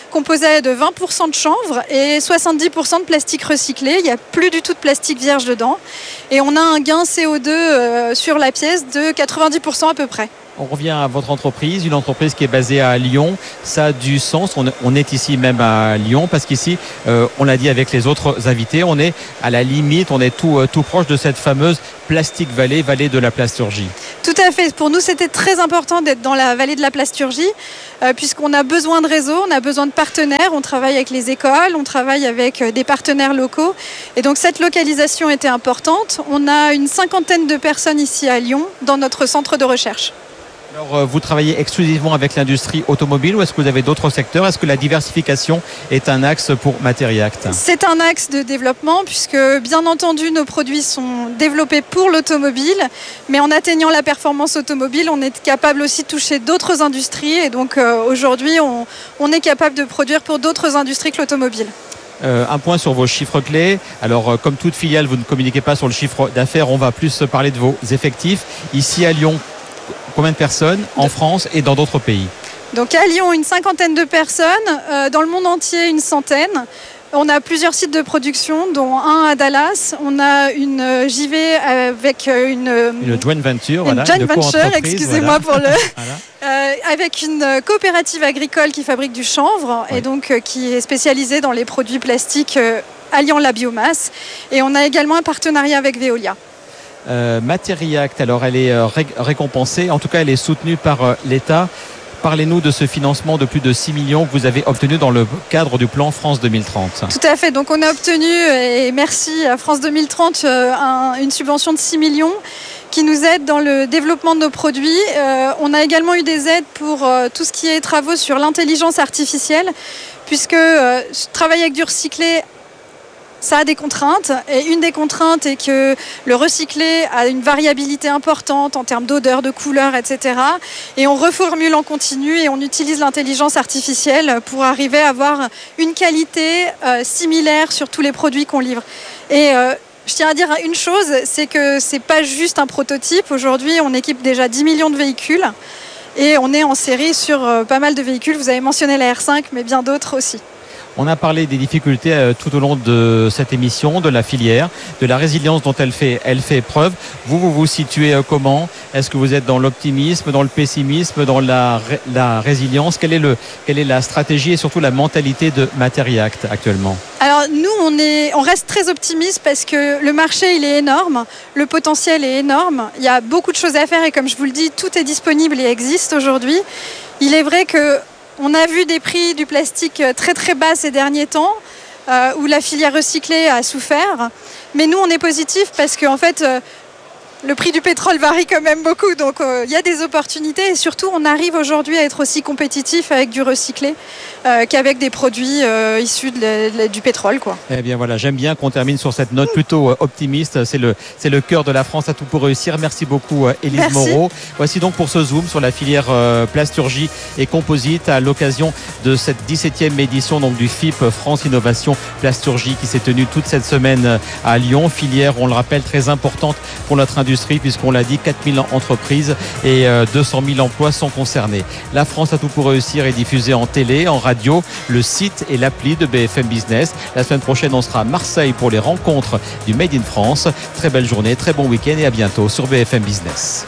composé de vingt pour cent de chanvre et soixante-dix pour cent de plastique recyclé. Il n'y a plus du tout de plastique vierge dedans. Et on a un gain C O deux euh, sur la pièce de quatre-vingt-dix pour cent à peu près. On revient à votre entreprise, une entreprise qui est basée à Lyon. Ça a du sens. On, on est ici même à Lyon parce qu'ici, euh, on l'a dit avec les autres invités, on est à la limite, on est tout, euh, tout proche de cette fameuse Plastic Valley, vallée de la plasturgie. Tout à fait. Pour nous, c'était très important d'être dans la vallée de la plasturgie euh, puisqu'on a besoin de réseaux, on a besoin de partenaires. On travaille avec les écoles, on travaille avec euh, des partenaires locaux. Et donc, cette localisation était importante. On a une cinquantaine de personnes ici à Lyon dans notre centre de recherche. Alors, vous travaillez exclusivement avec l'industrie automobile ou est-ce que vous avez d'autres secteurs? Est-ce que la diversification est un axe pour Materiact? C'est un axe de développement puisque, bien entendu, nos produits sont développés pour l'automobile, mais en atteignant la performance automobile, on est capable aussi de toucher d'autres industries et donc euh, aujourd'hui, on, on est capable de produire pour d'autres industries que l'automobile. Euh, un point sur vos chiffres clés. Alors, euh, comme toute filiale, vous ne communiquez pas sur le chiffre d'affaires. On va plus parler de vos effectifs. Ici à Lyon, combien de personnes en France et dans d'autres pays? Donc à Lyon, une cinquantaine de personnes. Euh, dans le monde entier, une centaine. On a plusieurs sites de production, dont un à Dallas. On a une J V avec une... Une joint venture, une voilà. Joint Une venture, excusez-moi voilà. pour le... Voilà. Euh, avec une coopérative agricole qui fabrique du chanvre oui. et donc euh, qui est spécialisée dans les produits plastiques euh, alliant la biomasse. Et on a également un partenariat avec Veolia. Euh, Materiact, alors elle est euh, ré- récompensée, en tout cas elle est soutenue par euh, l'État. Parlez-nous de ce financement de plus de six millions que vous avez obtenu dans le cadre du plan France deux mille trente. Tout à fait, donc on a obtenu, et merci à France deux mille trente, euh, un, une subvention de six millions qui nous aide dans le développement de nos produits. Euh, on a également eu des aides pour euh, tout ce qui est travaux sur l'intelligence artificielle, puisque euh, travailler avec du recyclé, ça a des contraintes et une des contraintes est que le recyclé a une variabilité importante en termes d'odeur, de couleur, et cetera. Et on reformule en continu et on utilise l'intelligence artificielle pour arriver à avoir une qualité euh, similaire sur tous les produits qu'on livre. Et euh, je tiens à dire une chose, c'est que c'est pas juste un prototype. Aujourd'hui, on équipe déjà dix millions de véhicules et on est en série sur euh, pas mal de véhicules. Vous avez mentionné la R cinq, mais bien d'autres aussi. On a parlé des difficultés euh, tout au long de cette émission, de la filière, de la résilience dont elle fait, elle fait preuve. Vous, vous vous situez euh, comment? Est-ce que vous êtes dans l'optimisme, dans le pessimisme, dans la, la résilience? Quelle est, le, quelle est la stratégie et surtout la mentalité de Materiact actuellement? Alors nous, on, est, on reste très optimiste parce que le marché, il est énorme, le potentiel est énorme. Il y a beaucoup de choses à faire et comme je vous le dis, tout est disponible et existe aujourd'hui. Il est vrai que on a vu des prix du plastique très très bas ces derniers temps, euh, où la filière recyclée a souffert. Mais nous, on est positif parce qu'en fait, euh, le prix du pétrole varie quand même beaucoup. Donc, il euh, y a des opportunités. Et surtout, on arrive aujourd'hui à être aussi compétitif avec du recyclé euh, qu'avec des produits euh, issus de la, de la, du pétrole, quoi. Eh bien voilà, j'aime bien qu'on termine sur cette note plutôt euh, optimiste. C'est le, c'est le cœur de la France à tout pour réussir. Merci beaucoup, euh, Élise Merci. Moreau. Voici donc pour ce zoom sur la filière euh, plasturgie et composite à l'occasion de cette dix-septième édition donc, du F I P France Innovation Plasturgie qui s'est tenue toute cette semaine à Lyon. Filière, on le rappelle, très importante pour notre industrie puisqu'on l'a dit, quatre mille entreprises et euh, deux cent mille emplois sont concernés. La France a tout pour réussir est diffusée en télé, en radio, le site et l'appli de B F M Business. La semaine prochaine, on sera à Marseille pour les rencontres du Made in France. Très belle journée, très bon week-end et à bientôt sur B F M Business.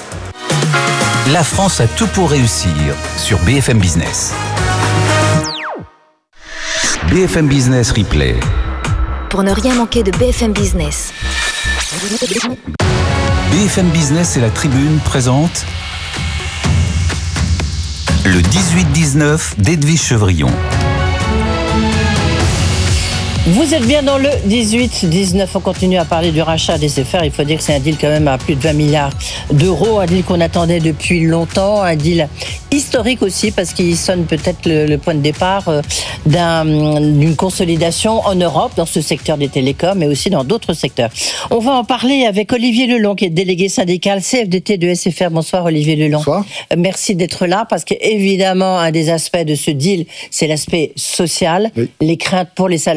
La France a tout pour réussir sur B F M Business. B F M Business Replay. Pour ne rien manquer de B F M Business. B F M Business et la Tribune présente le dix-huit dix-neuf d'Edwige Chevrillon. Vous êtes bien dans le dix-huit dix-neuf. On continue à parler du rachat des S F R. Il faut dire que c'est un deal quand même à plus de vingt milliards d'euros. Un deal qu'on attendait depuis longtemps. Un deal historique aussi parce qu'il sonne peut-être le, le point de départ d'un, d'une consolidation en Europe dans ce secteur des télécoms mais aussi dans d'autres secteurs. On va en parler avec Olivier Lelong qui est délégué syndical C F D T de S F R. Bonsoir Olivier Lelong. Bonsoir. Merci d'être là parce qu'évidemment un des aspects de ce deal c'est l'aspect social. Oui. Les craintes pour les salariés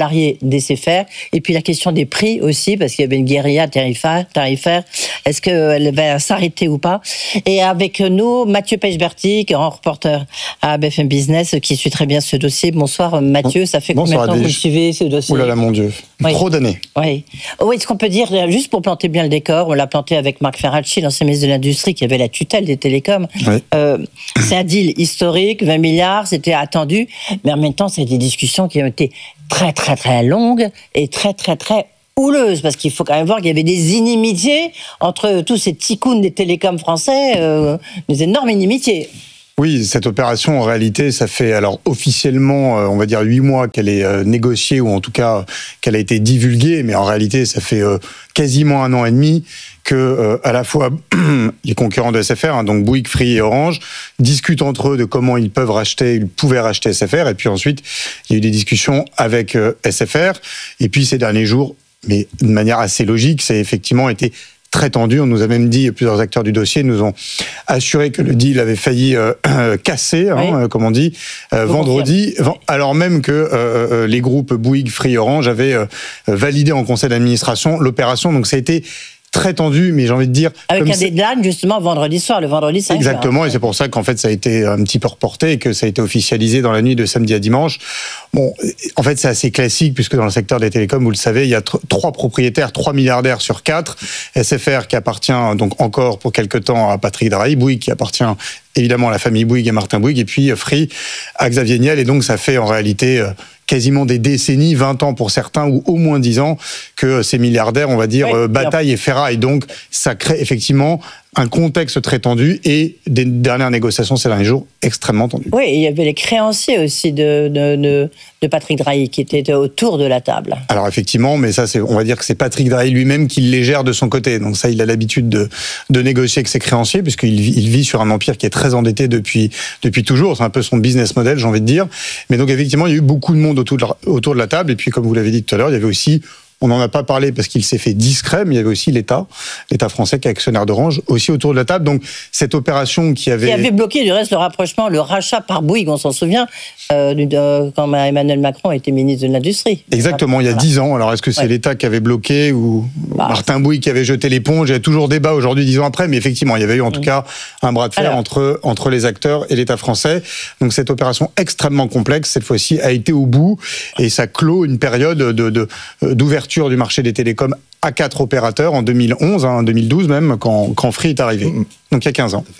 d'S F R. Et puis la question des prix aussi, parce qu'il y avait une guérilla tarifaire. tarifaire. Est-ce qu'elle va s'arrêter ou pas? Et avec nous, Mathieu Pechberti, grand reporter à B F M Business, qui suit très bien ce dossier. Bonsoir Mathieu, ça fait Bonsoir, combien de temps que vous suivez ce dossier? Oh là là, mon Dieu, oui. Trop d'années. Oui. Oui, est-ce qu'on peut dire, juste pour planter bien le décor, on l'a planté avec Marc Ferracci, l'ancien ministre de l'Industrie, qui avait la tutelle des télécoms. Oui. Euh, c'est un deal historique, vingt milliards, c'était attendu, mais en même temps, c'est des discussions qui ont été très, très, très longues et très, très, très houleuse, parce qu'il faut quand même voir qu'il y avait des inimitiés entre tous ces ticounes des télécoms français, euh, des énormes inimitiés. Oui, cette opération, en réalité, ça fait alors officiellement, euh, on va dire huit mois qu'elle est euh, négociée, ou en tout cas euh, qu'elle a été divulguée, mais en réalité, ça fait euh, quasiment un an et demi que euh, à la fois les concurrents de S F R, hein, donc Bouygues, Free et Orange, discutent entre eux de comment ils peuvent racheter, ils pouvaient racheter S F R, et puis ensuite, il y a eu des discussions avec euh, S F R, et puis ces derniers jours, mais de manière assez logique, ça a effectivement été très tendu. On nous a même dit, plusieurs acteurs du dossier nous ont assuré que le deal avait failli euh, casser, hein, oui. euh, comme on dit, euh, vendredi, v- alors même que euh, euh, les groupes Bouygues, Free, Orange avaient euh, validé en conseil d'administration l'opération. Donc ça a été très tendu, mais j'ai envie de dire... Avec comme un deadline, justement, vendredi soir, le vendredi cinq. Exactement, juin. Et c'est pour ça qu'en fait, ça a été un petit peu reporté et que ça a été officialisé dans la nuit de samedi à dimanche. Bon, en fait, c'est assez classique, puisque dans le secteur des télécoms, vous le savez, il y a t- trois propriétaires, trois milliardaires sur quatre. S F R qui appartient donc encore pour quelque temps à Patrick Drahi, Bouygues qui appartient évidemment à la famille Bouygues et Martin Bouygues, et puis Free à Xavier Niel, et donc ça fait en réalité quasiment des décennies, vingt ans pour certains, ou au moins dix ans, que ces milliardaires, on va dire, oui, bataillent et ferraillent. Donc ça crée effectivement un contexte très tendu et des dernières négociations ces derniers jours extrêmement tendues. Oui, il y avait les créanciers aussi de, de, de, de Patrick Drahi qui étaient autour de la table. Alors effectivement, mais ça, c'est, on va dire que c'est Patrick Drahi lui-même qui les gère de son côté. Donc ça, il a l'habitude de, de négocier avec ses créanciers, puisqu'il il vit sur un empire qui est très endetté depuis, depuis toujours. C'est un peu son business model, j'ai envie de dire. Mais donc effectivement, il y a eu beaucoup de monde autour de la, autour de la table. Et puis, comme vous l'avez dit tout à l'heure, il y avait aussi... On n'en a pas parlé parce qu'il s'est fait discret, mais il y avait aussi l'État, l'État français qui est actionnaire d'Orange, aussi autour de la table. Donc, cette opération qui avait... Qui avait bloqué, du reste, le rapprochement, le rachat par Bouygues, on s'en souvient, euh, de, quand Emmanuel Macron était ministre de l'Industrie. Exactement, il y a dix ans. Alors, est-ce que c'est ouais. l'État qui avait bloqué ou bah, Martin Bouygues qui avait jeté l'éponge? Il y a toujours débat aujourd'hui, dix ans après, mais effectivement, il y avait eu en tout mmh. cas un bras de fer Alors, entre, entre les acteurs et l'État français. Donc, cette opération extrêmement complexe, cette fois-ci, a été au bout et ça clôt une période de, de, d'ouverture du marché des télécoms à quatre opérateurs en deux mille onze, en hein, deux mille douze même, quand, quand Free est arrivé. Mmh. Donc il y a quinze ans.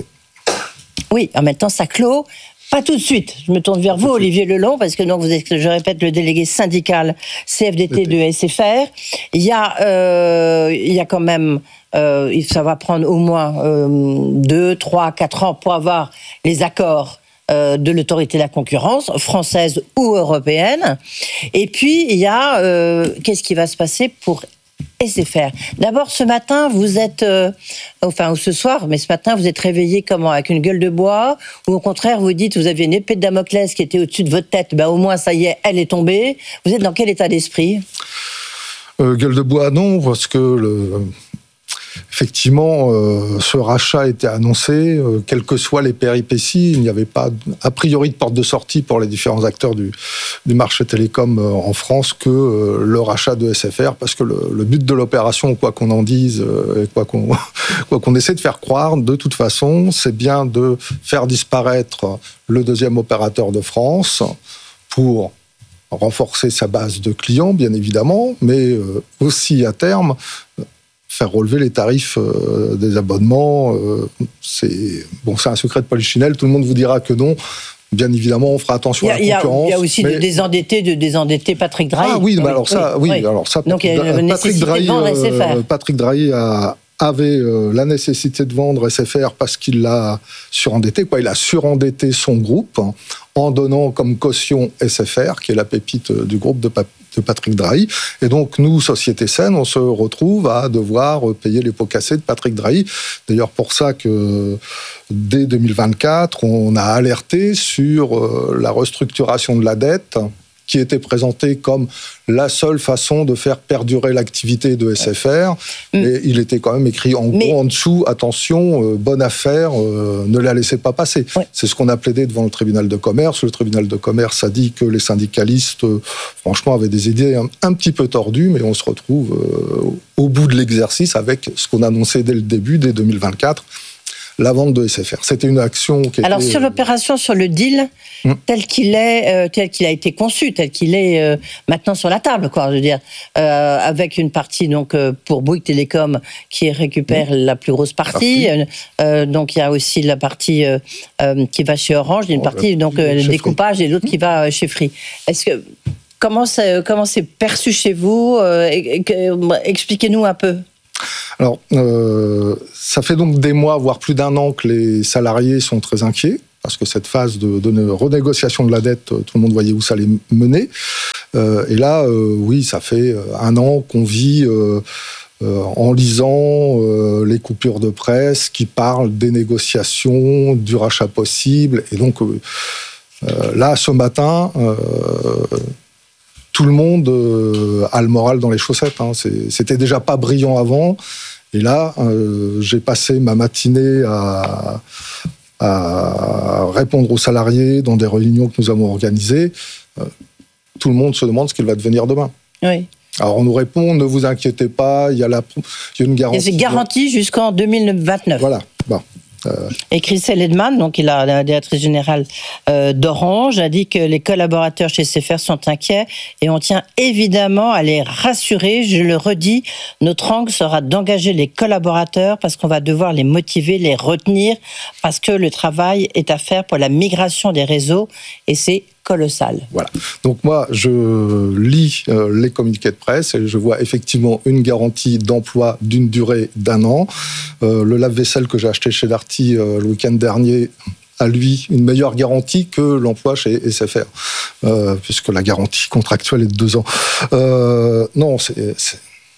Oui, en même temps, ça clôt. Pas tout de suite. Je me tourne vers vous, Olivier Lelon, parce que donc vous êtes, je répète, le délégué syndical C F D T de S F R. Il y a, euh, il y a quand même, euh, ça va prendre au moins euh, deux, trois, quatre ans pour avoir les accords de l'autorité de la concurrence, française ou européenne. Et puis, il y a... Euh, qu'est-ce qui va se passer pour S F R? D'abord, ce matin, vous êtes... Euh, enfin, ou ce soir, mais ce matin, vous êtes réveillé comment? Avec une gueule de bois? Ou au contraire, vous dites, vous avez une épée de Damoclès qui était au-dessus de votre tête, ben au moins, ça y est, elle est tombée. Vous êtes dans quel état d'esprit? euh, Gueule de bois, non, parce que... Le... Effectivement, euh, ce rachat a été annoncé, euh, quelles que soient les péripéties, il n'y avait pas a priori de porte de sortie pour les différents acteurs du, du marché télécom euh, en France que euh, le rachat de S F R, parce que le, le but de l'opération, quoi qu'on en dise, euh, et quoi qu'on, quoi qu'on essaie de faire croire, de toute façon, c'est bien de faire disparaître le deuxième opérateur de France pour renforcer sa base de clients, bien évidemment, mais euh, aussi à terme... faire relever les tarifs euh, des abonnements. Euh, c'est, bon, c'est un secret de polichinelle, tout le monde vous dira que non. Bien évidemment, on fera attention à la concurrence. Il y a aussi mais... de désendetter, de désendetter Patrick Drahi. Ah oui, mais alors ça, oui, oui. alors ça, donc il y a une Patrick Drahi, de vendre S F R. Euh, Patrick Drahi a, avait euh, la nécessité de vendre S F R parce qu'il l'a surendetté, quoi. Il a surendetté son groupe hein, en donnant comme caution S F R, qui est la pépite du groupe de Patrick. de Patrick Drahi. Et donc, nous, Société Saine, on se retrouve à devoir payer les pots cassés de Patrick Drahi. D'ailleurs, pour ça que dès deux mille vingt-quatre, on a alerté sur la restructuration de la dette qui était présenté comme la seule façon de faire perdurer l'activité de S F R. Mais il était quand même écrit en Mais... gros en dessous, attention, euh, bonne affaire, euh, ne la laissez pas passer. Ouais. C'est ce qu'on a plaidé devant le tribunal de commerce. Le tribunal de commerce a dit que les syndicalistes, euh, franchement, avaient des idées un, un petit peu tordues, mais on se retrouve euh, au bout de l'exercice avec ce qu'on annonçait dès le début, dès deux mille vingt-quatre, la vente de S F R. C'était une action qui Alors était... sur l'opération, sur le deal, hum. tel qu'il est, euh, tel qu'il a été conçu, tel qu'il est euh, maintenant sur la table, quoi, je veux dire, euh, avec une partie donc euh, pour Bouygues Télécom qui récupère hum. la plus grosse partie. partie. Euh, donc il y a aussi la partie euh, euh, qui va chez Orange, une oh, partie donc euh, le découpage Free. Et l'autre qui va chez Free. Est-ce que comment c'est comment c'est perçu chez vous euh, Expliquez-nous un peu. Alors, euh, ça fait donc des mois, voire plus d'un an, que les salariés sont très inquiets, parce que cette phase de, de renégociation de la dette, tout le monde voyait où ça allait mener. Euh, et là, euh, oui, ça fait un an qu'on vit euh, euh, en lisant euh, les coupures de presse qui parlent des négociations, du rachat possible. Et donc, euh, euh, là, ce matin... Euh, tout le monde euh, a le moral dans les chaussettes. Hein. C'est, c'était déjà pas brillant avant. Et là, euh, j'ai passé ma matinée à, à répondre aux salariés dans des réunions que nous avons organisées. Euh, tout le monde se demande ce qu'il va devenir demain. Oui. Alors on nous répond, ne vous inquiétez pas, il y a, la, il y a une garantie. Il y a une garantie jusqu'en deux mille vingt-neuf. Voilà. Bon. Euh... Et Christelle Edman, donc il a la directrice générale euh, d'Orange, a dit que les collaborateurs chez S F R sont inquiets et on tient évidemment à les rassurer. Je le redis, notre angle sera d'engager les collaborateurs parce qu'on va devoir les motiver, les retenir, parce que le travail est à faire pour la migration des réseaux et c'est colossal. Voilà. Donc moi, je lis euh, les communiqués de presse et je vois effectivement une garantie d'emploi d'une durée d'un an. Euh, le lave-vaisselle que j'ai acheté chez Darty euh, le week-end dernier a, lui, une meilleure garantie que l'emploi chez S F R, euh, puisque la garantie contractuelle est de deux ans. Euh, non, c'est... c'est...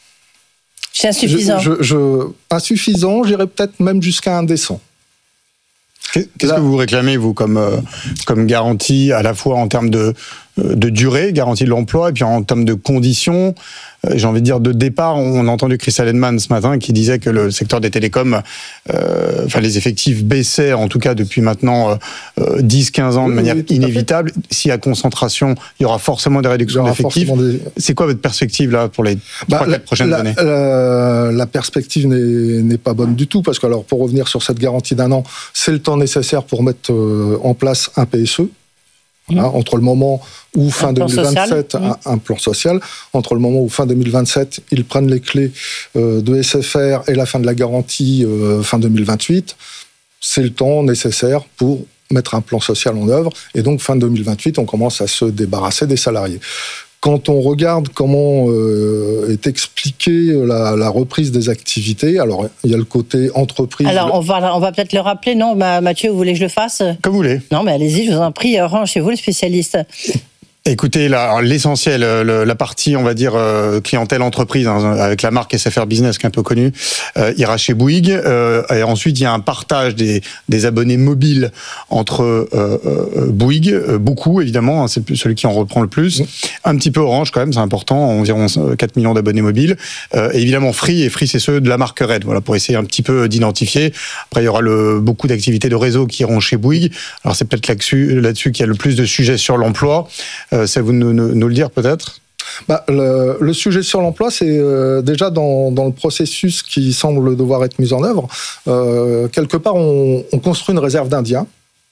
c'est insuffisant. Je, je, je, insuffisant, j'irais peut-être même jusqu'à indécent. Qu'est-ce Là, que vous réclamez, vous, comme, euh, comme garantie, à la fois en termes de, de durée, garantie de l'emploi, et puis en termes de conditions, euh, j'ai envie de dire de départ. On a entendu Christelle Edman ce matin qui disait que le secteur des télécoms, euh, enfin les effectifs baissaient, en tout cas depuis maintenant euh, dix à quinze ans, de oui, manière oui, inévitable. S'il y a concentration, il y aura forcément des réductions d'effectifs. Des... C'est quoi votre perspective là pour les bah, trois quatre prochaines la, années la, la perspective n'est, n'est pas bonne du tout, parce que alors, pour revenir sur cette garantie d'un an, c'est le temps nécessaire pour mettre euh, en place un P S E. Voilà, mmh. Entre le moment où fin deux mille vingt-sept, un, un plan social, entre le moment où fin deux mille vingt-sept, ils prennent les clés euh, de S F R et la fin de la garantie euh, fin deux mille vingt-huit, c'est le temps nécessaire pour mettre un plan social en œuvre. Et donc, fin deux mille vingt-huit, on commence à se débarrasser des salariés. Quand on regarde comment euh, est expliquée la, la reprise des activités, alors il y a le côté entreprise. Alors on va, on va peut-être le rappeler, non Mathieu, vous voulez que je le fasse ? Comme vous voulez. Non mais allez-y, je vous en prie, Orange, chez vous le spécialiste. Écoutez, là, l'essentiel, le, la partie, on va dire, euh, clientèle entreprise, hein, avec la marque S F R Business, qui est un peu connue, euh, ira chez Bouygues. Euh, et ensuite, il y a un partage des, des abonnés mobiles entre euh, euh, Bouygues, euh, beaucoup évidemment, hein, c'est celui qui en reprend le plus. Mmh. Un petit peu Orange quand même, c'est important, environ quatre millions d'abonnés mobiles. Euh, et évidemment Free, et Free, c'est ceux de la marque Red, voilà, pour essayer un petit peu d'identifier. Après, il y aura le, beaucoup d'activités de réseau qui iront chez Bouygues. Alors, c'est peut-être là-dessus, là-dessus qu'il y a le plus de sujets sur l'emploi. C'est à vous de nous, nous, nous le dire peut-être ? Bah, le, le sujet sur l'emploi, c'est euh, déjà dans, dans le processus qui semble devoir être mis en œuvre. Euh, quelque part, on, on construit une réserve d'Indiens.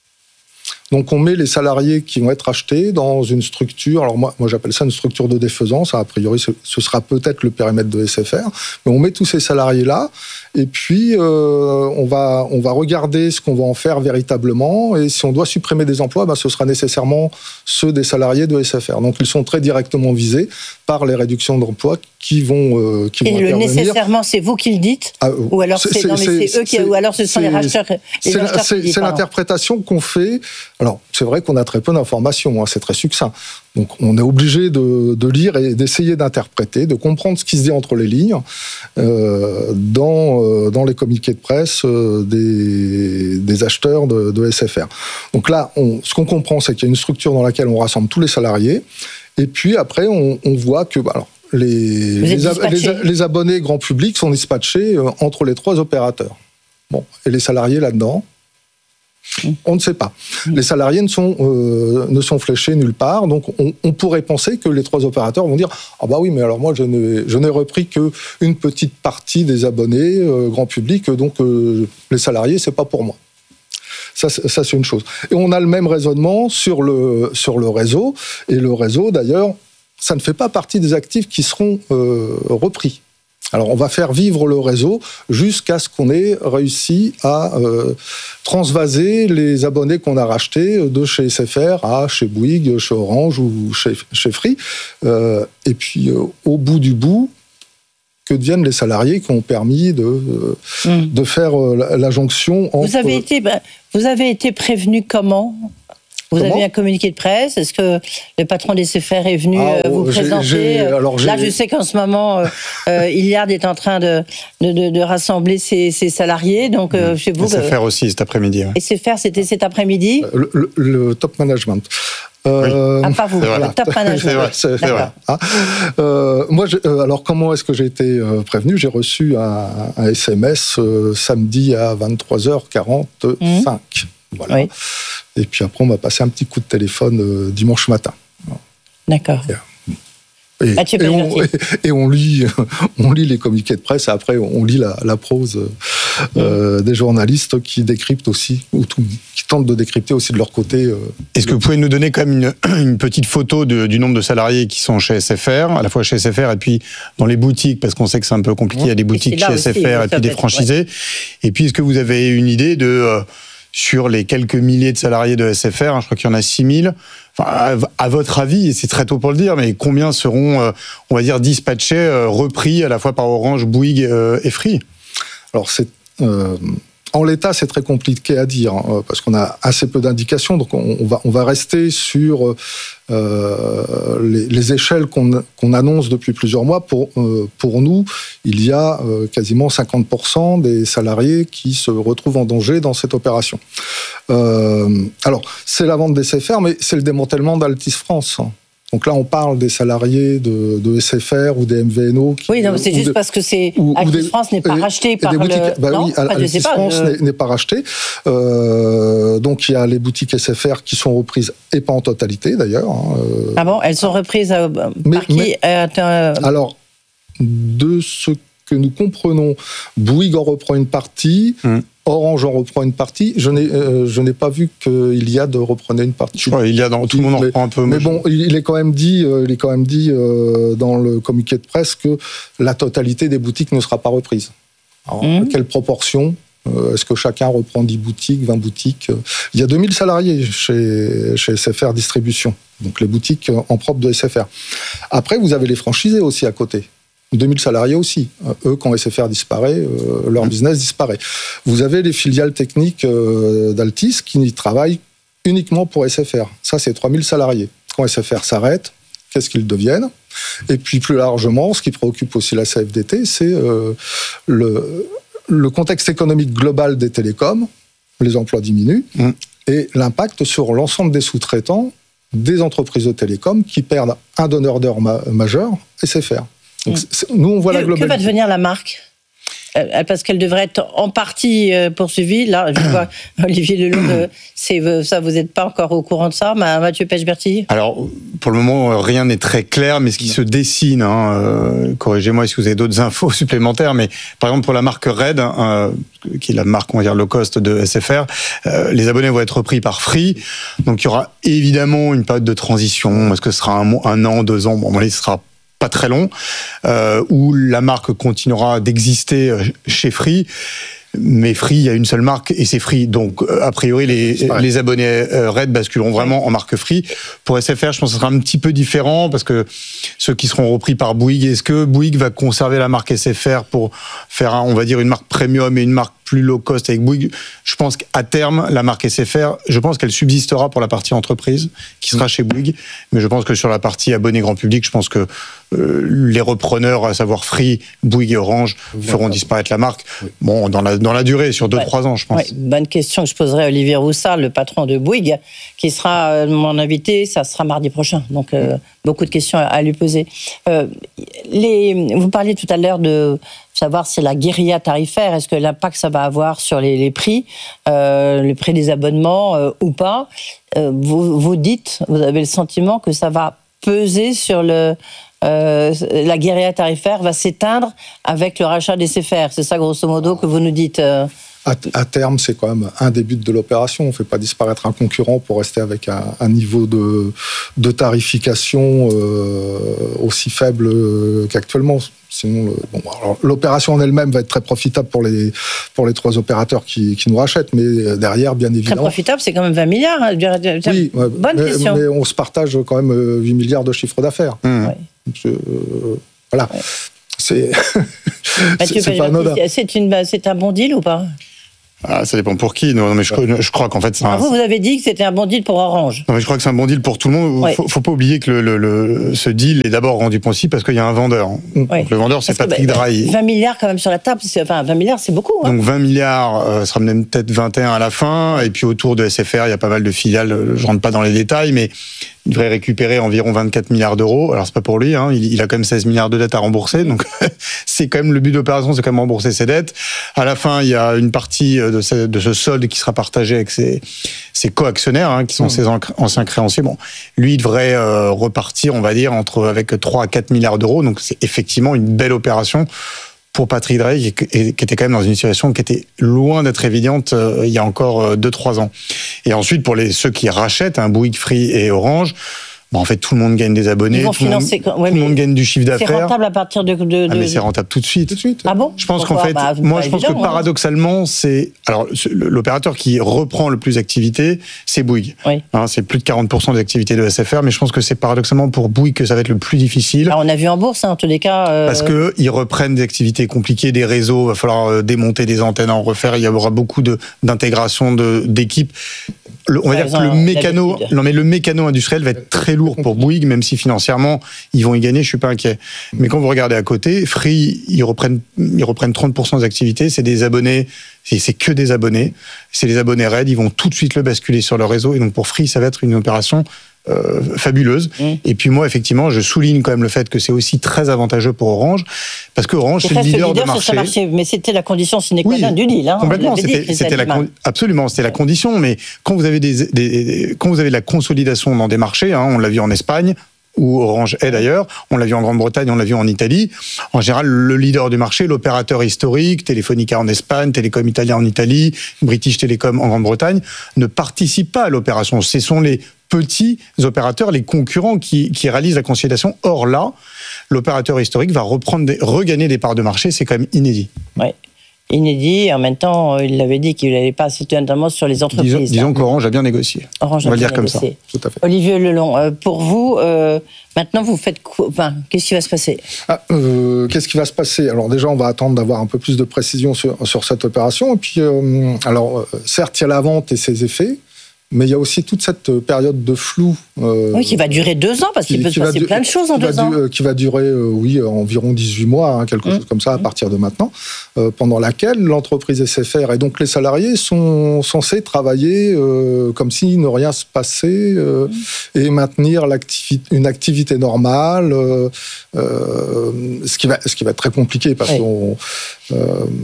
Donc on met les salariés qui vont être achetés dans une structure, alors moi, moi j'appelle ça une structure de défaisance, a priori ce, ce sera peut-être le périmètre de S F R, mais on met tous ces salariés-là, et puis euh, on, va, on va regarder ce qu'on va en faire véritablement, et si on doit supprimer des emplois, ben, ce sera nécessairement ceux des salariés de S F R. Donc ils sont très directement visés par les réductions d'emplois qui vont, euh, qui et vont le intervenir. Nécessairement, c'est vous qui le dites ah, ou alors c'est, c'est, non, mais c'est, c'est eux qui, ou alors ce sont les racheteurs, les c'est, acheteurs c'est, qui disent, c'est l'interprétation qu'on fait. Alors, c'est vrai qu'on a très peu d'informations, hein, c'est très succinct. Donc, on est obligé de, de lire et d'essayer d'interpréter, de comprendre ce qui se dit entre les lignes euh, dans, euh, dans les communiqués de presse euh, des, des acheteurs de, de S F R. Donc là, on, ce qu'on comprend, c'est qu'il y a une structure dans laquelle on rassemble tous les salariés. Et puis après, on, on voit que... Alors, les, les, ab- les, les abonnés grand public sont dispatchés euh, entre les trois opérateurs. Bon, et les salariés là-dedans, mmh. on ne sait pas. Mmh. Les salariés ne sont, euh, ne sont fléchés nulle part, donc on, on pourrait penser que les trois opérateurs vont dire « Ah bah oui, mais alors moi, je n'ai, je n'ai repris qu'une petite partie des abonnés euh, grand public, donc euh, les salariés, c'est pas pour moi. » Ça, ça, c'est une chose. Et on a le même raisonnement sur le, sur le réseau, et le réseau, d'ailleurs, ça ne fait pas partie des actifs qui seront euh, repris. Alors, on va faire vivre le réseau jusqu'à ce qu'on ait réussi à euh, transvaser les abonnés qu'on a rachetés de chez S F R à chez Bouygues, chez Orange ou chez, chez Free. Euh, et puis, euh, au bout du bout, que deviennent les salariés qui ont permis de, euh, mmh. de faire euh, la, la jonction entre... Vous avez été, bah, vous avez été prévenu comment ? Vous Comment avez un communiqué de presse? Est-ce que le patron des S F R est venu ah, vous j'ai, présenter j'ai, alors, Là, j'ai... je sais qu'en ce moment, euh, euh, Iliad est en train de, de, de, de rassembler ses, ses salariés. Donc, euh, chez vous, S F R euh, aussi cet après-midi. Ouais. S F R, c'était cet après-midi le, le, le top management. Euh, oui. Ah, pas vous, le top management. C'est vrai, c'est, c'est vrai. Ah, euh, moi, euh, alors, comment est-ce que j'ai été euh, prévenu? J'ai reçu un, un S M S euh, samedi à vingt-trois heures quarante-cinq. Mmh. Voilà. Oui. Et puis après, on m'a passé un petit coup de téléphone euh, dimanche matin. D'accord. Et, et, ah, et, on, et, et on, lit, on lit les communiqués de presse, et après, on lit la, la prose euh, mmh. des journalistes qui décryptent aussi, ou tout, qui tentent de décrypter aussi de leur côté. Euh, Est-ce que vous pouvez nous donner quand même une, une petite photo de, du nombre de salariés qui sont chez S F R, à la fois chez S F R et puis dans les boutiques, parce qu'on sait que c'est un peu compliqué, mmh. il y a des boutiques chez aussi, S F R et puis des franchisés. Ouais. Et puis, est-ce que vous avez une idée de... Euh, sur les quelques milliers de salariés de S F R, hein, je crois qu'il y en a six mille. Enfin, à, à votre avis, et c'est très tôt pour le dire, mais combien seront, euh, on va dire, dispatchés, euh, repris à la fois par Orange, Bouygues euh, et Free? Alors, c'est... Euh... En l'état, c'est très compliqué à dire, hein, parce qu'on a assez peu d'indications, donc on, on, va, on va rester sur euh, les, les échelles qu'on, qu'on annonce depuis plusieurs mois. Pour, euh, pour nous, il y a euh, quasiment cinquante pour cent des salariés qui se retrouvent en danger dans cette opération. Euh, alors, c'est la vente des S F R, mais c'est le démantèlement d'Altis France. Donc là, on parle des salariés de, de S F R ou des M V N O. Qui, oui, non, c'est juste de, parce que c'est Altis France n'est pas et, racheté et par boutiques, le... Bah non, oui, Altis France je... n'est, n'est pas racheté. Euh, donc il y a les boutiques S F R qui sont reprises, et pas en totalité d'ailleurs. Hein, euh... Ah bon, elles sont reprises euh, mais, par qui mais, euh, Alors, de ce que nous comprenons, Bouygues en reprend une partie... Hum. Orange en reprend une partie. Je n'ai, euh, je n'ai pas vu qu'Iliad reprenait une partie. Je crois Iliad, tout le monde en mais, reprend un peu. Mais bon, il est quand même dit, euh, il est quand même dit euh, dans le communiqué de presse que la totalité des boutiques ne sera pas reprise. Alors, mmh. Quelle proportion? euh, Est-ce que chacun reprend dix boutiques, vingt boutiques? Il y a deux mille salariés chez, chez S F R Distribution, donc les boutiques en propre de S F R. Après, vous avez les franchisés aussi à côté. deux mille salariés aussi. Eux, quand S F R disparaît, euh, leur business disparaît. Vous avez les filiales techniques euh, d'Altis qui travaillent uniquement pour S F R. Ça, c'est trois mille salariés. Quand S F R s'arrête, qu'est-ce qu'ils deviennent? Et puis, plus largement, ce qui préoccupe aussi la C F D T, c'est euh, le, le contexte économique global des télécoms. Les emplois diminuent. Mmh. Et l'impact sur l'ensemble des sous-traitants des entreprises de télécoms qui perdent un donneur d'heures ma- majeur, S F R. Donc, nous, on voit que, la globalité. Que va devenir la marque? Parce qu'elle devrait être en partie poursuivie. Là, je vois Olivier Lelong, c'est, ça, vous n'êtes pas encore au courant de ça, Mathieu Pechberti? Alors, pour le moment, rien n'est très clair, mais ce qui se dessine, hein, euh, corrigez-moi si vous avez d'autres infos supplémentaires, mais par exemple pour la marque Red, euh, qui est la marque, on va dire, low cost de S F R, euh, les abonnés vont être repris par Free, donc il y aura évidemment une période de transition. Est-ce que ce sera un, un an, deux ans? Bon, bon, ce sera pas très long, euh, où la marque continuera d'exister chez Free, mais Free, il y a une seule marque et c'est Free. Donc, a priori, les, les abonnés Red basculeront vraiment en marque Free. Pour S F R, je pense que ce sera un petit peu différent parce que ceux qui seront repris par Bouygues, est-ce que Bouygues va conserver la marque S F R pour faire, on va dire, une marque premium et une marque plus low cost avec Bouygues? Je pense qu'à terme, la marque S F R, je pense qu'elle subsistera pour la partie entreprise qui sera chez Bouygues, mais je pense que sur la partie abonné grand public, je pense que euh, les repreneurs, à savoir Free, Bouygues et Orange, feront disparaître la marque. Bon, dans la, dans la durée, sur deux trois ouais. ans, je pense. Ouais, bonne question que je poserai à Olivier Roussard, le patron de Bouygues, qui sera euh, mon invité, ça sera mardi prochain. Donc, euh, beaucoup de questions à, à lui poser. Euh, les, vous parliez tout à l'heure de savoir si la guérilla tarifaire, est-ce que l'impact ça va avoir sur les, les prix, euh, les prix des abonnements euh, ou pas. Euh, vous, vous dites, vous avez le sentiment que ça va peser sur le... Euh, la guérilla tarifaire va s'éteindre avec le rachat des S F R. C'est ça, grosso modo, que vous nous dites euh... à, à terme, c'est quand même un des buts de l'opération. On ne fait pas disparaître un concurrent pour rester avec un, un niveau de, de tarification euh, aussi faible qu'actuellement. Sinon, le, bon, alors, l'opération en elle-même va être très profitable pour les, pour les trois opérateurs qui, qui nous rachètent, mais derrière, bien évidemment... Très profitable, c'est quand même vingt milliards. Hein. Oui, ouais, bonne mais, question. Mais on se partage quand même huit milliards de chiffre d'affaires. Mmh. Ouais. Je, euh, voilà. Ouais. C'est, c'est, c'est pas anodin. C'est, une, c'est un bon deal ou pas ? Ah, ça dépend pour qui. Non, mais je, je crois qu'en fait, c'est un... Vous, vous avez dit que c'était un bon deal pour Orange. Non, mais je crois que c'est un bon deal pour tout le monde. Ouais. Faut, faut pas oublier que le, le, le, ce deal est d'abord rendu possible parce qu'il y a un vendeur. Ouais. Le vendeur, c'est parce Patrick que, bah, Drahi. vingt milliards quand même sur la table. C'est, enfin, vingt milliards, c'est beaucoup. Hein. Donc vingt milliards, euh, sera même peut-être vingt et un à la fin. Et puis autour de S F R, il y a pas mal de filiales. Je rentre pas dans les détails, mais il devrait récupérer environ vingt-quatre milliards d'euros. Alors c'est pas pour lui, hein. il, il a quand même seize milliards de dettes à rembourser. Donc c'est quand même le but de l'opération, c'est quand même rembourser ses dettes. À la fin, il y a une partie de ce, de ce solde qui sera partagé avec ses, ses co-actionnaires, hein, qui sont mmh. ses anciens créanciers. Bon, lui, il devrait euh, repartir, on va dire, entre avec trois à quatre milliards d'euros. Donc c'est effectivement une belle opération pour Patrick Drahi, qui était quand même dans une situation qui était loin d'être évidente euh, il y a encore deux trois ans. Et ensuite, pour les, ceux qui rachètent, hein, Bouygues, Free et Orange, bon, en fait, tout le monde gagne des abonnés, Ils vont tout, le monde, financer, tout ouais, le monde gagne du chiffre d'affaires. C'est rentable à partir de... de, de... Ah, mais c'est rentable tout de suite. Tout de suite. Ah bon ? Je pense Pourquoi ? qu'en fait, bah, moi, je pense évident, que paradoxalement, c'est... Alors, l'opérateur qui reprend le plus d'activité, c'est Bouygues. Oui. Hein, c'est plus de quarante pour cent des activités de S F R, mais je pense que c'est paradoxalement pour Bouygues que ça va être le plus difficile. Alors, on a vu en bourse, hein, en tous les cas... Euh... Parce qu'ils reprennent des activités compliquées, des réseaux, il va falloir démonter des antennes, en refaire, il y aura beaucoup de, d'intégration de, d'équipes. Le, on va ouais, dire que le mécano, non mais le mécano industriel va être très lourd pour Bouygues, même si financièrement ils vont y gagner, je suis pas inquiet. Mais quand vous regardez à côté, Free, ils reprennent, ils reprennent trente pour cent des activités, c'est des abonnés, c'est, c'est que des abonnés, c'est les abonnés raides, ils vont tout de suite le basculer sur leur réseau, et donc pour Free, ça va être une opération Euh, fabuleuse. Mmh. Et puis moi, effectivement, je souligne quand même le fait que c'est aussi très avantageux pour Orange, parce que Orange, c'est, c'est le leader, leader de marché. marché. Mais c'était la condition sine qua non oui, du deal. Hein, complètement, c'était, dit, c'était la con... absolument, c'était la condition. Mais quand vous avez des, des, quand vous avez de la consolidation dans des marchés, hein, on l'a vu en Espagne, où Orange est d'ailleurs, on l'a vu en Grande-Bretagne, on l'a vu en Italie. En général, le leader du marché, l'opérateur historique, Telefonica en Espagne, Telecom Italia en Italie, British Telecom en Grande-Bretagne, ne participe pas à l'opération. Ce sont les petits opérateurs, les concurrents qui, qui réalisent la consolidation. Or là, l'opérateur historique va reprendre des, regagner des parts de marché, c'est quand même inédit. Oui. Inédit, en même temps, il avait dit qu'il n'allait pas citer notamment sur les entreprises. Disons, disons qu'Orange a bien négocié. Orange On va a bien dire négocié. Comme ça. Tout à fait. Olivier Lelong, euh, pour vous, euh, maintenant, vous faites quoi enfin, qu'est-ce qui va se passer ah, euh, Qu'est-ce qui va se passer Alors déjà, on va attendre d'avoir un peu plus de précision sur, sur cette opération. Et puis, euh, alors, certes, il y a la vente et ses effets, mais il y a aussi toute cette période de flou. Euh, oui, qui va durer deux ans, parce qu'il peut se passer du, plein de choses en deux ans. Du, qui va durer, euh, oui, environ dix-huit mois, hein, quelque mmh. chose comme ça, à partir de maintenant, euh, pendant laquelle l'entreprise S F R et donc les salariés sont censés travailler euh, comme si ne rien se passait euh, mmh. et maintenir l'activité, une activité normale, euh, euh, ce, qui va, ce qui va être très compliqué, parce oui. qu'ils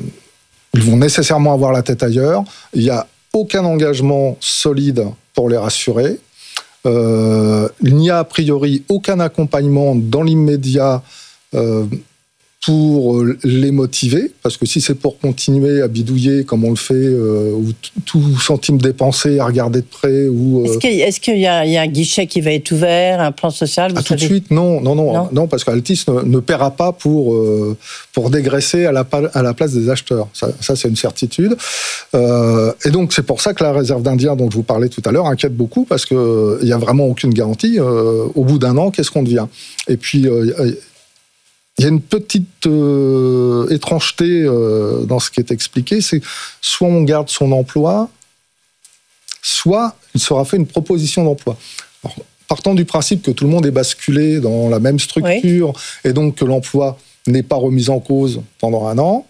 euh, vont nécessairement avoir la tête ailleurs. Il y a aucun engagement solide pour les rassurer. Euh, il n'y a a priori aucun accompagnement dans l'immédiat euh, pour les motiver, parce que si c'est pour continuer à bidouiller comme on le fait, euh, ou t- tout centime dépensé à regarder de près, ou... Euh... Est-ce qu'il, est-ce qu'il y a, il y a un guichet qui va être ouvert, un plan social vous ah, tout de suite, non, non, non, non, non parce qu'Altis ne, ne paiera pas pour, euh, pour dégraisser à la, à la place des acheteurs. Ça, ça c'est une certitude. Euh, et donc, c'est pour ça que la réserve d'Indiens dont je vous parlais tout à l'heure inquiète beaucoup, parce qu'il n'y a vraiment aucune garantie. Euh, au bout d'un an, qu'est-ce qu'on devient ? Et puis... Euh, il y a une petite euh, étrangeté euh, dans ce qui est expliqué, c'est soit on garde son emploi, soit il sera fait une proposition d'emploi. Alors, partant du principe que tout le monde est basculé dans la même structure, oui. et donc que l'emploi n'est pas remis en cause pendant un an,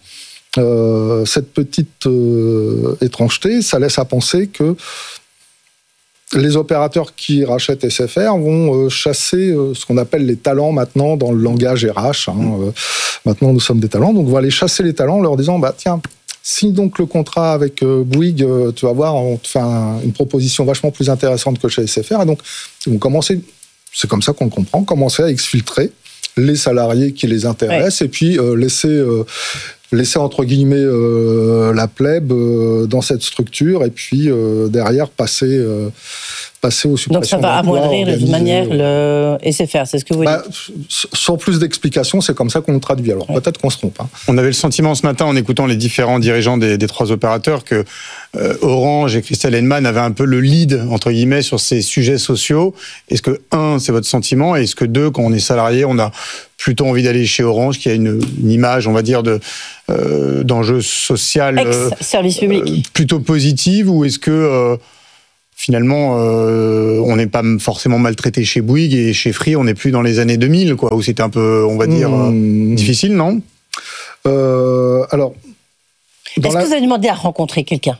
euh, cette petite euh, étrangeté, ça laisse à penser que les opérateurs qui rachètent S F R vont euh, chasser euh, ce qu'on appelle les talents maintenant dans le langage R H. Hein, euh, maintenant, nous sommes des talents, donc on va aller chasser les talents en leur disant, bah tiens, signe donc le contrat avec euh, Bouygues, euh, tu vas voir, on te fait un, une proposition vachement plus intéressante que chez S F R. Et donc, ils vont commencer, c'est comme ça qu'on le comprend, commencer à exfiltrer les salariés qui les intéressent, ouais. et puis euh, laisser... Euh, laisser entre guillemets euh, la plèbe euh, dans cette structure et puis euh, derrière passer euh, passer aux suppressions. Donc ça va amoindrir de toute manière le S F R, c'est ce que vous bah, dites. Sans plus d'explications, c'est comme ça qu'on le traduit. Alors ouais. peut-être qu'on se trompe. Hein. On avait le sentiment ce matin en écoutant les différents dirigeants des, des trois opérateurs que euh, Orange et Christelle Heinemann avaient un peu le lead entre guillemets sur ces sujets sociaux. Est-ce que un, c'est votre sentiment, et est-ce que deux, quand on est salarié, on a plutôt envie d'aller chez Orange, qui a une, une image, on va dire, de, euh, d'enjeu social ex-service euh, public, euh, plutôt positive, ou est-ce que euh, finalement euh, on n'est pas forcément maltraité chez Bouygues et chez Free, on n'est plus dans les années deux mille, quoi, où c'était un peu, on va dire, mmh. euh, difficile, non euh, Alors. Est-ce la... que vous avez demandé à rencontrer quelqu'un